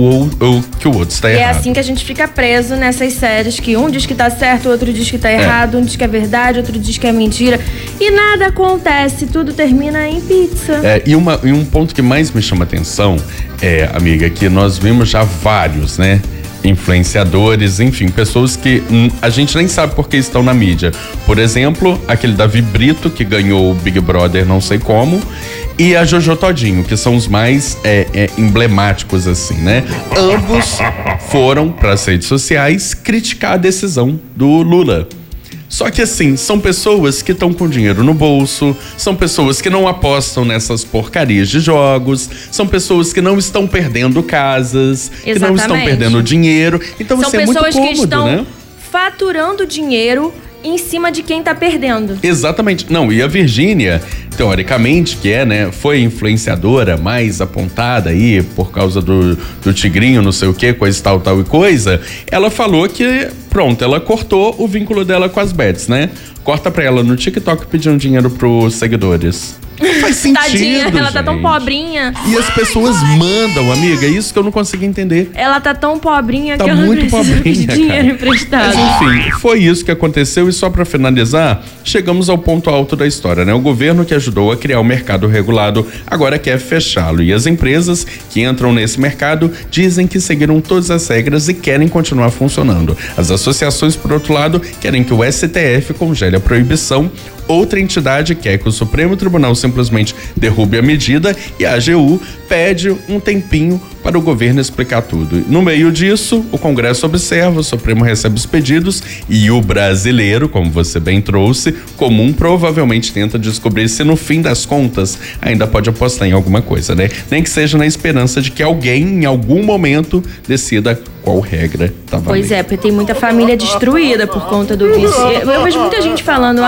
o outro está errado. É assim que a gente fica preso nessas séries que um diz que tá certo, o outro diz que tá errado, um diz que é verdade, outro diz que é mentira. E nada acontece, tudo termina em pizza. E um ponto que mais me chama atenção amiga, que nós vimos já vários, influenciadores, enfim, pessoas que a gente nem sabe por que estão na mídia. Por exemplo, aquele Davi Brito, que ganhou o Big Brother não sei como, e a Jojo Todinho, que são os mais emblemáticos, assim, Ambos foram para as redes sociais criticar a decisão do Lula. Só que assim, são pessoas que estão com dinheiro no bolso, são pessoas que não apostam nessas porcarias de jogos, são pessoas que não estão perdendo casas, que não estão perdendo dinheiro. Então isso é muito cômodo, São pessoas que estão faturando dinheiro em cima de quem tá perdendo. Exatamente. Não, e a Virgínia, teoricamente, que foi influenciadora mais apontada aí por causa do tigrinho, não sei o que, coisa tal e coisa, ela falou que, pronto, ela cortou o vínculo dela com as bets, Corta pra ela no TikTok pedindo dinheiro pros seguidores. Não faz sentido, Tadinha, ela tá tão gente. pobrinha. E as pessoas mandam, amiga, isso que eu não consigo entender. Ela tá tão pobrinha Tá que ela muito precisa pedir dinheiro emprestado. Mas enfim, foi isso que aconteceu e só pra finalizar, chegamos ao ponto alto da história, O governo que ajudou a criar o mercado regulado agora quer fechá-lo e as empresas que entram nesse mercado dizem que seguiram todas as regras e querem continuar funcionando. As associações, por outro lado, querem que o STF congele a proibição. Outra entidade quer que o Supremo Tribunal simplesmente derrube a medida e a AGU pede um tempinho para o governo explicar tudo. No meio disso, o Congresso observa, o Supremo recebe os pedidos e o brasileiro, como você bem trouxe, comum, provavelmente tenta descobrir se no fim das contas ainda pode apostar em alguma coisa, Nem que seja na esperança de que alguém, em algum momento, decida qual regra tá valendo. Pois é, porque tem muita família destruída por conta do vício. Eu vejo muita gente falando,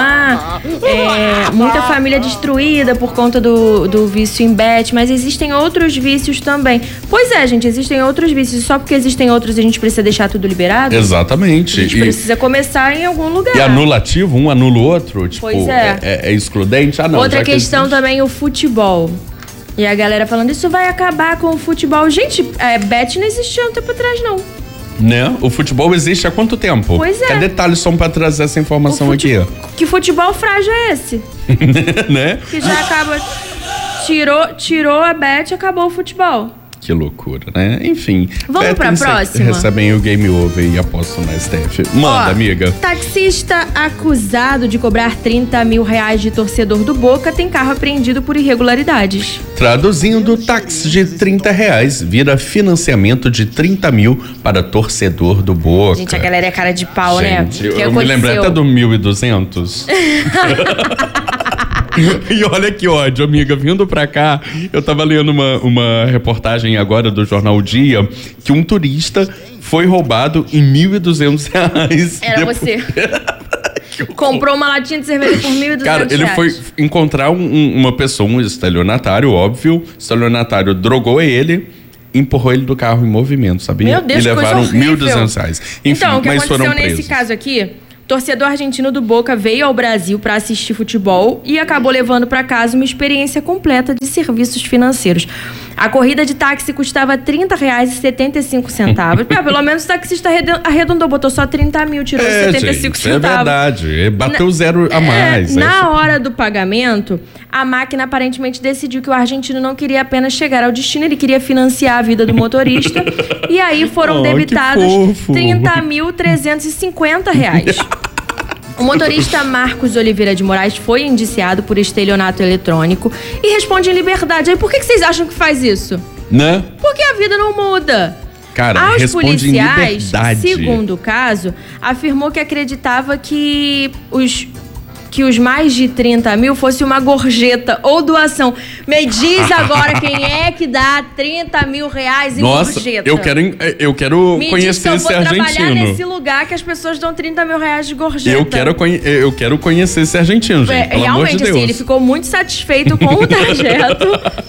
muita família destruída por conta do vício em bet, mas existem outros vícios também. Pois é, gente, existem outros vícios. Só porque existem outros a gente precisa deixar tudo liberado? Exatamente. A gente precisa começar em algum lugar. E anulativo, um anula o outro? Tipo, pois é. É excludente? Não. Outra questão também, o futebol. E a galera falando, isso vai acabar com o futebol. Gente, bet não existia um tempo atrás, não. O futebol existe há quanto tempo? Pois é. Cadê Thaleson pra trazer essa informação aqui? Que futebol frágil é esse? Que já acaba... Tirou a bet e acabou o futebol. Que loucura, Enfim. Vamos pra próxima? Recebem o game over e apostam na STF. Manda, amiga. Taxista acusado de cobrar R$30 mil de torcedor do Boca tem carro apreendido por irregularidades. Traduzindo, táxi de R$30 vira financiamento de 30 mil para torcedor do Boca. Gente, a galera é cara de pau, Gente, né? Eu me lembrei até do 1.200. E olha que ódio, amiga, vindo pra cá, eu tava lendo uma reportagem agora do jornal Dia, que um turista foi roubado em R$1.200. Era você. Comprou uma latinha de cerveja por R$1.200. Cara, ele foi encontrar uma pessoa, um estelionatário, óbvio. O estelionatário drogou ele, empurrou ele do carro em movimento, sabia? Meu Deus, e levaram R$1.200. Enfim, Então, o que mas foram aconteceu presos. nesse caso aqui? Torcedor argentino do Boca veio ao Brasil para assistir futebol e acabou levando para casa uma experiência completa de serviços financeiros. A corrida de táxi custava R$30,75. Pelo menos o taxista arredondou, botou só 30 mil, tirou 75 gente, centavos. É verdade, bateu zero a mais. Na hora do pagamento, a máquina aparentemente decidiu que o argentino não queria apenas chegar ao destino, ele queria financiar a vida do motorista. E aí foram debitados R$30.350. O motorista Marcos Oliveira de Moraes foi indiciado por estelionato eletrônico e responde em liberdade. Aí por que vocês acham que faz isso? Né? Porque a vida não muda. Cara, Aos responde policiais, em liberdade. segundo o caso, afirmou que acreditava que os mais de 30 mil fosse uma gorjeta ou doação. Me diz agora quem é que dá 30 mil reais em gorjeta. Eu quero conhecer esse argentino. Eu vou trabalhar nesse lugar que as pessoas dão 30 mil reais de gorjeta. Eu quero conhecer esse argentino, gente. Pelo amor de realmente, Deus. assim, ele ficou muito satisfeito com o trajeto.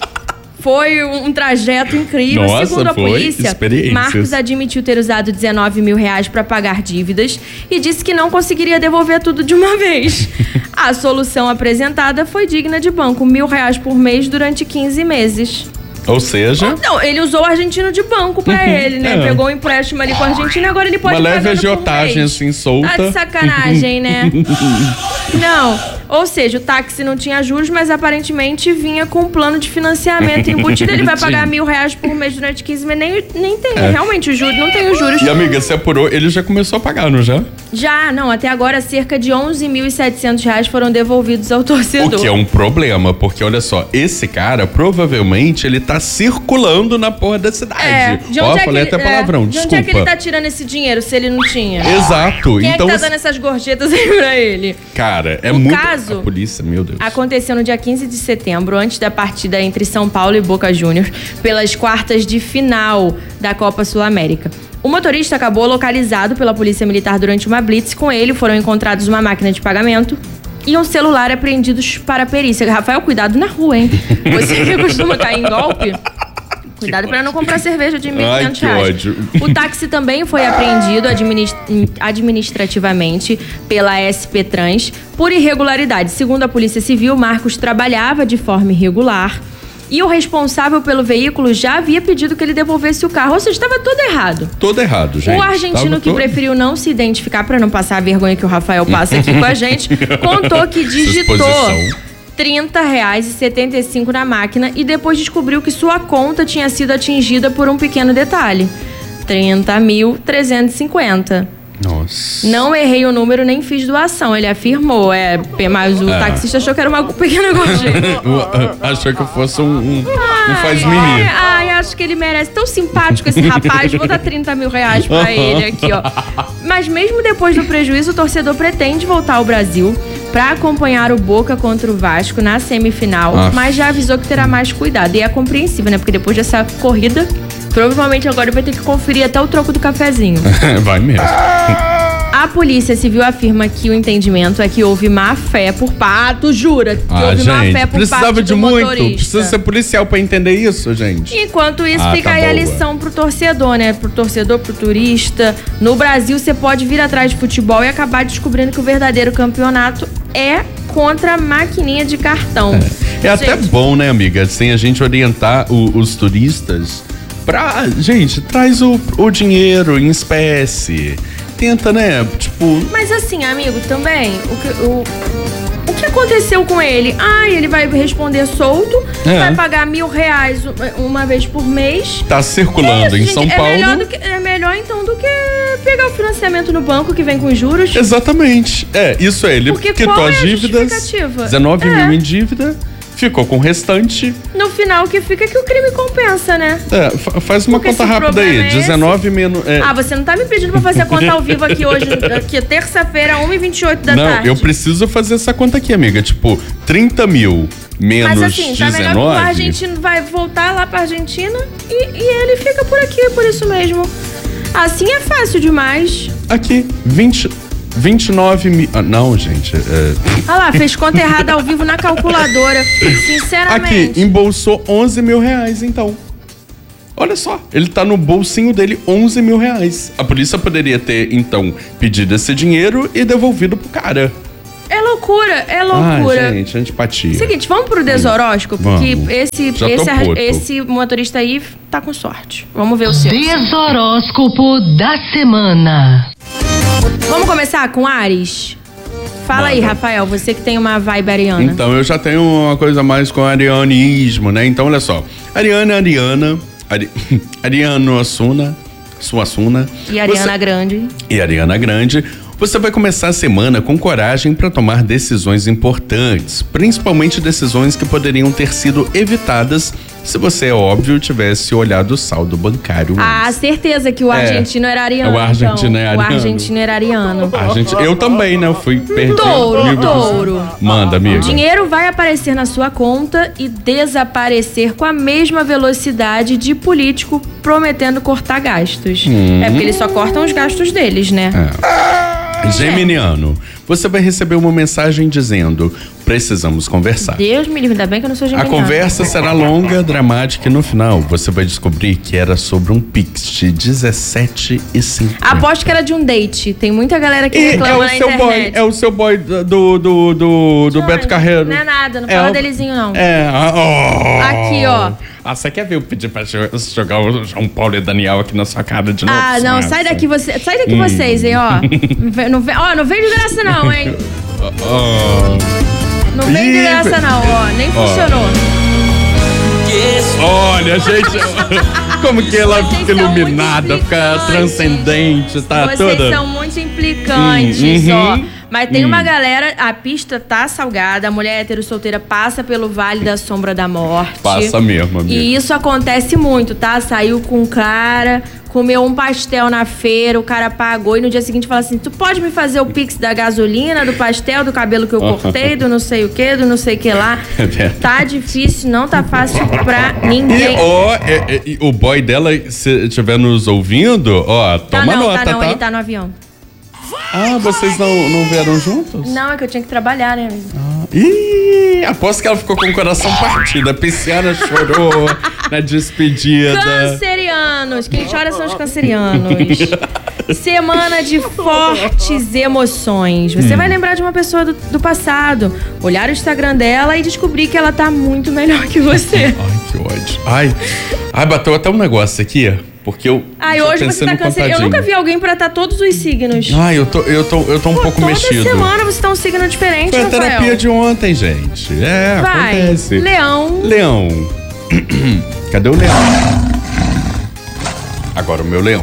Foi um trajeto incrível. Nossa, segundo a polícia, experiências. Marcos admitiu ter usado 19 mil reais para pagar dívidas e disse que não conseguiria devolver tudo de uma vez. A solução apresentada foi digna de banco, R$1.000 por mês durante 15 meses. Ou seja... Não, ele usou o argentino de banco pra ele, né? Pegou um empréstimo ali com o argentino e agora ele pode uma pagar leve agiotagem assim, solta. Tá de sacanagem, né? Não, ou seja, o táxi não tinha juros, mas aparentemente vinha com um plano de financiamento embutido. Ele vai pagar R$1.000 por mês durante 15 meses. Nem tem, realmente, o juros, não tem os juros. E amiga, você apurou, ele já começou a pagar, não já? Já, não, até agora cerca de R$11.700 foram devolvidos ao torcedor. O que é um problema, porque olha só, esse cara, provavelmente, ele tá circulando na porra da cidade. De onde falei até palavrão, de desculpa. onde é que ele tá tirando esse dinheiro, se ele não tinha? Exato. Quem então, é que tá dando essas gorjetas aí pra ele? Cara, é O muito... caso A polícia, meu Deus. aconteceu no dia 15 de setembro, antes da partida entre São Paulo e Boca Juniors, pelas quartas de final da Copa Sul-América. O motorista acabou localizado pela Polícia Militar durante uma blitz. Com ele foram encontrados uma máquina de pagamento e um celular apreendidos para a perícia. Rafael, cuidado na rua, hein? Você que costuma cair em golpe... Cuidado para não comprar cerveja de R$1.500. ódio. O táxi também foi apreendido administrativamente pela SP Trans por irregularidade. Segundo a Polícia Civil, Marcos trabalhava de forma irregular e o responsável pelo veículo já havia pedido que ele devolvesse o carro. Ou seja, estava tudo errado. Todo errado, gente. O argentino que preferiu não se identificar para não passar a vergonha que o Rafael passa aqui com a gente, contou que digitou R$30,75 na máquina e depois descobriu que sua conta tinha sido atingida por um pequeno detalhe. R$30.350. Nossa. Não errei o número nem fiz doação, ele afirmou. Mas o taxista achou que era uma pequena gorjeta. Achou que fosse um faz-mimir. Acho que ele merece. Tão simpático esse rapaz. Vou dar R$30 mil pra ele aqui, ó. Mas mesmo depois do prejuízo, o torcedor pretende voltar ao Brasil para acompanhar o Boca contra o Vasco na semifinal, mas já avisou que terá mais cuidado. E é compreensível, né? Porque depois dessa corrida, provavelmente agora vai ter que conferir até o troco do cafezinho. Vai mesmo. A Polícia Civil afirma que o entendimento é que houve má fé por parte, jura? Que houve má fé por parte do motorista. Precisa ser policial pra entender isso, gente. Enquanto isso, fica aí a lição pro torcedor, né? Pro torcedor, pro turista. No Brasil, você pode vir atrás de futebol e acabar descobrindo que o verdadeiro campeonato é contra a maquininha de cartão. É até bom, né, amiga? Sem a gente orientar os turistas pra... Gente, traz o dinheiro em espécie. Tenta, né? Tipo... Mas assim, amigo, também, o que aconteceu com ele? Ele vai responder solto, vai pagar R$1.000 uma vez por mês. Tá circulando em São Paulo. É melhor então do que pegar o financiamento no banco que vem com juros. Exatamente. Isso é, ele quitou as dívidas. 19 mil em dívida. Ficou com o restante. No final, o que fica é que o crime compensa, né? Faz uma conta rápida aí. 19 menos... você não tá me pedindo pra fazer a conta ao vivo aqui hoje, aqui terça-feira, 1h28 da tarde. Não, eu preciso fazer essa conta aqui, amiga. Tipo, 30 mil menos 19... Mas assim, tá melhor que o argentino vai voltar lá pra Argentina e ele fica por aqui, por isso mesmo. Assim é fácil demais. Aqui, 20... 29 mil. Não, gente. Olha lá, fez conta errada ao vivo na calculadora. Sinceramente. Aqui, embolsou 11 mil reais, então. Olha só, ele tá no bolsinho dele 11 mil reais. A polícia poderia ter, então, pedido esse dinheiro e devolvido pro cara. É loucura, é loucura. Ai, gente, antipatia. Seguinte, vamos pro desoróscopo, porque esse motorista aí tá com sorte. Vamos ver o seu. Desoróscopo da semana. Vamos começar com Áries? Fala aí, Rafael, você que tem uma vibe ariana. Então, eu já tenho uma coisa mais com arianismo, né? Então, olha só. Ariano Assuna, Suassuna. E Ariana Grande. E Ariana Grande. Você vai começar a semana com coragem para tomar decisões importantes, principalmente decisões que poderiam ter sido evitadas se você, é óbvio, tivesse olhado o saldo bancário. Ah, certeza que o argentino era ariano. O argentino é ariano. O argentino era ariano. Eu também, né? Eu fui perder. Touro. Manda, amigo. Dinheiro vai aparecer na sua conta e desaparecer com a mesma velocidade de político prometendo cortar gastos. É porque eles só cortam os gastos deles, né? Geminiano, você vai receber uma mensagem dizendo: precisamos conversar. Deus me livre, ainda bem que eu não sou geminiano. A conversa será longa, dramática e no final você vai descobrir que era sobre um Pix de R$17,50. Aposto que era de um date. Tem muita galera que reclama na internet. É o seu boy do Beto Carreiro. Não é nada, não fala delezinho não. Aqui, ó. Você quer ver eu pedir pra jogar o João Paulo e Daniel aqui na sua cara de novo? Não, sai daqui vocês, hein, ó. Não vem de graça não, hein. Não vem de graça não, ó. Nem funcionou. Olha, gente, como que ela fica iluminada, fica transcendente, tá toda... Vocês são muito implicantes, ó. Mas tem uma galera, a pista tá salgada, a mulher hétero solteira passa pelo Vale da Sombra da Morte. Passa mesmo, amiga. E isso acontece muito, tá? Saiu com um cara, comeu um pastel na feira, o cara pagou e no dia seguinte fala assim: tu pode me fazer o Pix da gasolina, do pastel, do cabelo que eu cortei, do não sei o que, do não sei o que lá. Tá difícil, não tá fácil pra ninguém. E o boy dela, se estiver nos ouvindo, ó, toma nota, tá? Ele tá no avião. Vocês não vieram juntos? Não, é que eu tinha que trabalhar, né, amigo? Aposto que ela ficou com o coração partido. A pisciana chorou na despedida. Cancerianos. Quem chora são os cancerianos. Semana de fortes emoções. Você vai lembrar de uma pessoa do passado, olhar o Instagram dela e descobrir que ela tá muito melhor que você. Ai, que ódio. Ai, bateu até um negócio aqui, porque eu hoje você tá canceriano. Eu nunca vi alguém pra estar todos os signos. Eu tô um pouco mexido. Toda semana você tá um signo diferente, Foi Rafael. a terapia de ontem, gente. Vai. Acontece. Leão. Cadê o leão? Agora o meu leão.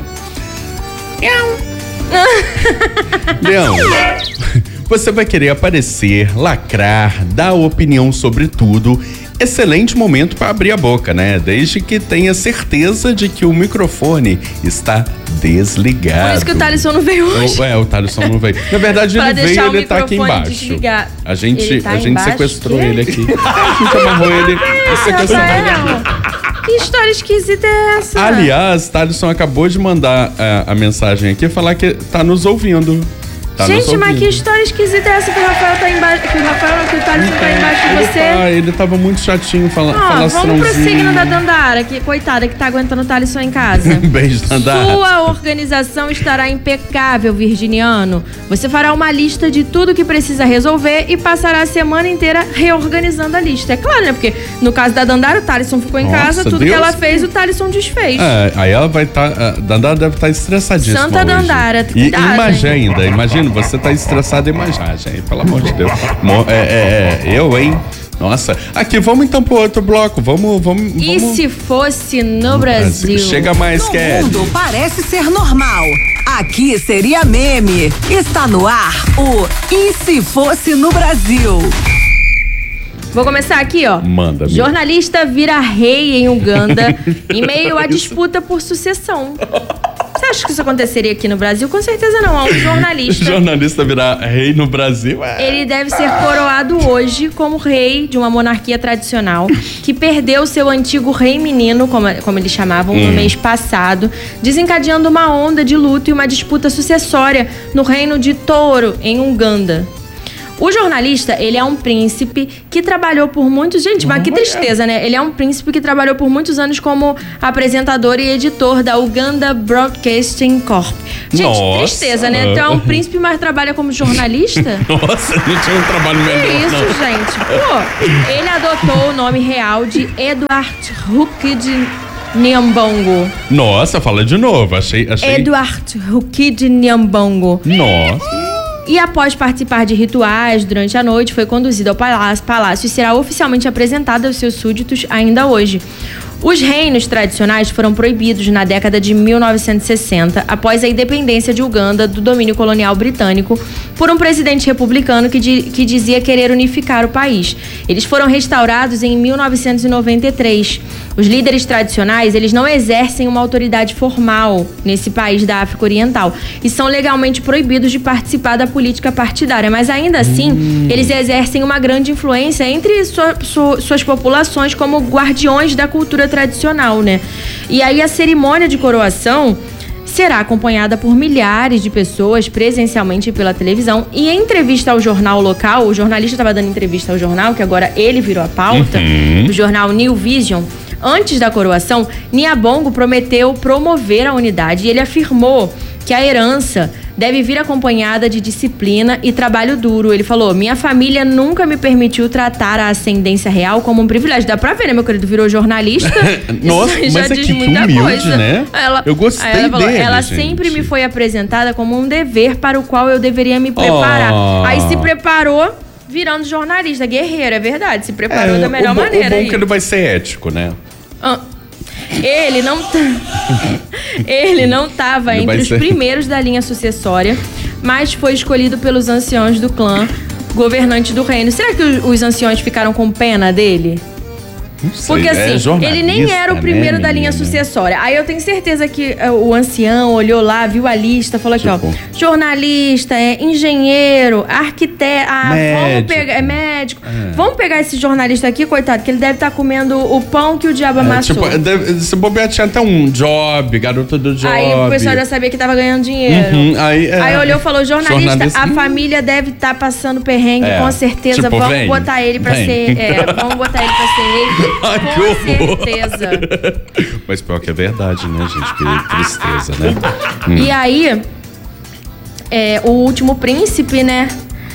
Leão, você vai querer aparecer, lacrar, dar opinião sobre tudo. Excelente momento para abrir a boca, né? Desde que tenha certeza de que o microfone está desligado. Por isso que o Thalisson não veio hoje. O Thalisson não veio. Na verdade, ele veio e ele tá aqui embaixo. Desligar. A gente sequestrou quê? ele aqui. A gente amarrou ele e sequestrou ele. Que história esquisita é essa? Aliás, Thalisson acabou de mandar a mensagem aqui, falar que tá nos ouvindo. Gente, mas que história esquisita é essa que o Rafael tá embaixo? Que o Thalisson tá embaixo de você? Ele tava muito chatinho falastrãozinho. Vamos pro signo da Dandara, que coitada, que tá aguentando o Thalisson em casa. Beijo, Dandara. Sua organização estará impecável, virginiano. Você fará uma lista de tudo que precisa resolver e passará a semana inteira reorganizando a lista. É claro, né? Porque no caso da Dandara, o Thalisson ficou em casa, tudo que ela fez, o Thalisson desfez. Aí ela vai estar... Dandara deve estar estressadíssima Santa hoje. Dandara, cuidado, Imagina ainda, imagina, você tá estressado, imagina, gente, pelo amor de Deus. Eu, hein? Nossa, aqui, vamos então pro outro bloco, vamos. E se fosse no Brasil? Chega mais, Kelly. O mundo parece ser normal. Aqui seria meme. Está no ar o E se fosse no Brasil? Vou começar aqui, ó. Manda, jornalista vira rei em Uganda em meio à disputa por sucessão. Você acha que isso aconteceria aqui no Brasil? Com certeza não. Um jornalista. Jornalista virar rei no Brasil? Ele deve ser coroado hoje como rei de uma monarquia tradicional que perdeu seu antigo rei menino, como eles chamavam, no mês passado, desencadeando uma onda de luto e uma disputa sucessória no reino de Touro, em Uganda. O jornalista, ele é um príncipe que trabalhou por muitos... Gente, mas que tristeza, né? Ele é um príncipe que trabalhou por muitos anos como apresentador e editor da Uganda Broadcasting Corp. Gente, Nossa. Tristeza, né? Então é um príncipe, mas trabalha como jornalista? Nossa, não tinha um trabalho melhor. Que isso, gente? Pô, ele adotou o nome real de Edward Hukid Nyambongo. Nossa, fala de novo. Achei... Edward Hukid Nyambongo. Nossa. E após participar de rituais durante a noite, foi conduzido ao palácio e será oficialmente apresentado aos seus súditos ainda hoje. Os reinos tradicionais foram proibidos na década de 1960, após a independência de Uganda do domínio colonial britânico, por um presidente republicano que dizia querer unificar o país. Eles foram restaurados em 1993. Os líderes tradicionais, eles não exercem uma autoridade formal nesse país da África Oriental e são legalmente proibidos de participar da política partidária, mas ainda assim, eles exercem uma grande influência entre suas populações como guardiões da cultura tradicional, né? E aí a cerimônia de coroação será acompanhada por milhares de pessoas presencialmente pela televisão. E em entrevista ao jornal local, o jornalista estava dando entrevista ao jornal, que agora ele virou a pauta, o jornal New Vision. Antes da coroação, Nyambongo prometeu promover a unidade e ele afirmou que a herança deve vir acompanhada de disciplina e trabalho duro. Ele falou: minha família nunca me permitiu tratar a ascendência real como um privilégio. Dá pra ver, né, meu querido? Virou jornalista. Nossa, mas é que humilde, né? Eu gostei dele, ela gente. sempre me foi apresentada como um dever para o qual eu deveria me preparar. Aí se preparou virando jornalista. Guerreiro, é verdade. Se preparou da melhor maneira. O bom é que ele vai ser ético, né? Ele não estava entre os primeiros da linha sucessória, mas foi escolhido pelos anciãos do clã governante do reino. Será que os anciões ficaram com pena dele? Não sei, porque assim, ele nem era o primeiro da linha sucessória. Aí eu tenho certeza que o ancião olhou lá, viu a lista, falou aqui, ó, jornalista, engenheiro, arquiteto, vamos pegar, médico. Vamos pegar esse jornalista aqui, coitado, que ele deve estar comendo o pão que o diabo amassou. Se bobear, tinha até um job, garoto do job. Aí o pessoal já sabia que tava ganhando dinheiro. Aí olhou e falou, jornalista, a família deve estar passando perrengue, com certeza. Tipo, vamos botar ele pra ser. Vamos botar ele pra ser rei. Ai, com certeza. Mas pior que é verdade, né, gente? Que tristeza, né? E aí, o último príncipe, né?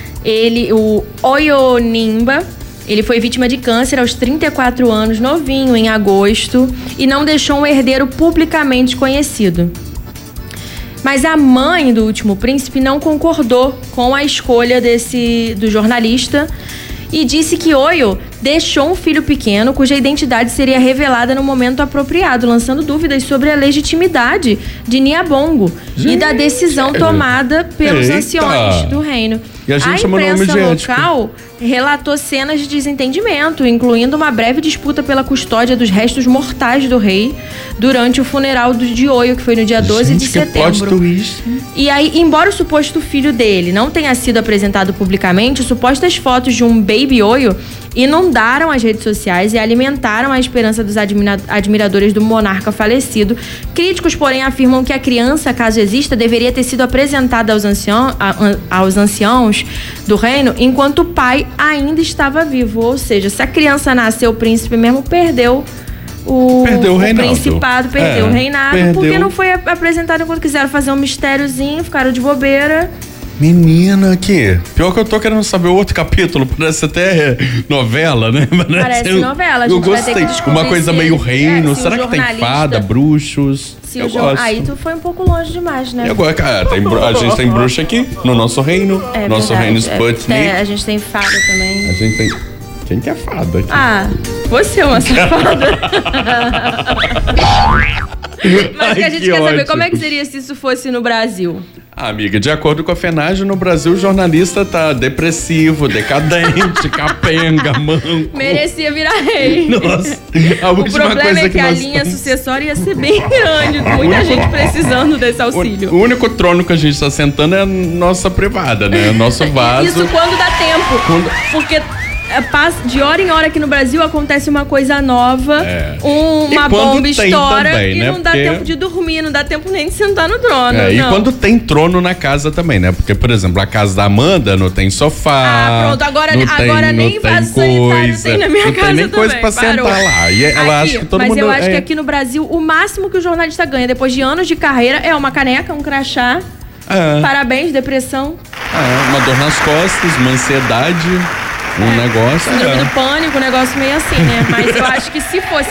O Oyonimba, ele foi vítima de câncer aos 34 anos, novinho, em agosto, e não deixou um herdeiro publicamente conhecido. Mas a mãe do último príncipe não concordou com a escolha do jornalista e disse que Oyo deixou um filho pequeno cuja identidade seria revelada no momento apropriado, lançando dúvidas sobre a legitimidade de Nyambongo e da decisão tomada pelos anciões do reino. E a imprensa local relatou cenas de desentendimento, incluindo uma breve disputa pela custódia dos restos mortais do rei durante o funeral de Oyo, que foi no dia 12 de setembro. E aí, embora o suposto filho dele não tenha sido apresentado publicamente, supostas fotos de um baby Oyo inundaram as redes sociais e alimentaram a esperança dos admiradores do monarca falecido. Críticos, porém, afirmam que a criança, caso exista, deveria ter sido apresentada aos anciãos do reino enquanto o pai ainda estava vivo. Ou seja, se a criança nasceu príncipe mesmo, perdeu o principado, perdeu o reinado, porque não foi apresentado enquanto quiseram fazer um mistériozinho, ficaram de bobeira. Menina, aqui. Pior que eu tô querendo saber o outro capítulo. Parece até novela, né? Parece novela. A gente eu gostei. Vai ter que descobrir uma coisa meio reino. Será que tem fada, bruxos? Aí tu foi um pouco longe demais, né? E agora, cara, a gente tem bruxa aqui no nosso reino. Nosso reino Sputnik. A gente tem fada também. A gente tem... Quem que é fada aqui? Você é uma safada. Mas que a gente quer saber como é que seria se isso fosse no Brasil. Amiga, de acordo com a FENAGE, no Brasil o jornalista tá depressivo, decadente, capenga, manco. Merecia virar rei. Nossa, a O última problema coisa é que a nós linha estamos- sucessória ia ser bem grande, muita gente precisando desse auxílio. O único trono que a gente tá sentando é a nossa privada, né? O nosso vaso. Isso quando dá tempo. Porque de hora em hora aqui no Brasil acontece uma coisa nova, E uma quando bomba tem estoura também, e né? não dá Porque- tempo de dormir, não dá tempo nem de sentar no trono. E não. quando tem trono na casa também, né? Porque, por exemplo, a casa da Amanda não tem sofá. Ah, pronto, agora nem vaso sanitário tem na minha não casa tem nem coisa também, pra parou. sentar lá. E ela Aqui, acha que todo mas mundo... eu acho que aqui no Brasil, o máximo que o jornalista ganha depois de anos de carreira é uma caneca, um crachá. Parabéns, depressão. Uma dor nas costas, uma ansiedade, um negócio. Síndrome do pânico, um negócio meio assim, né? Mas eu acho que se fosse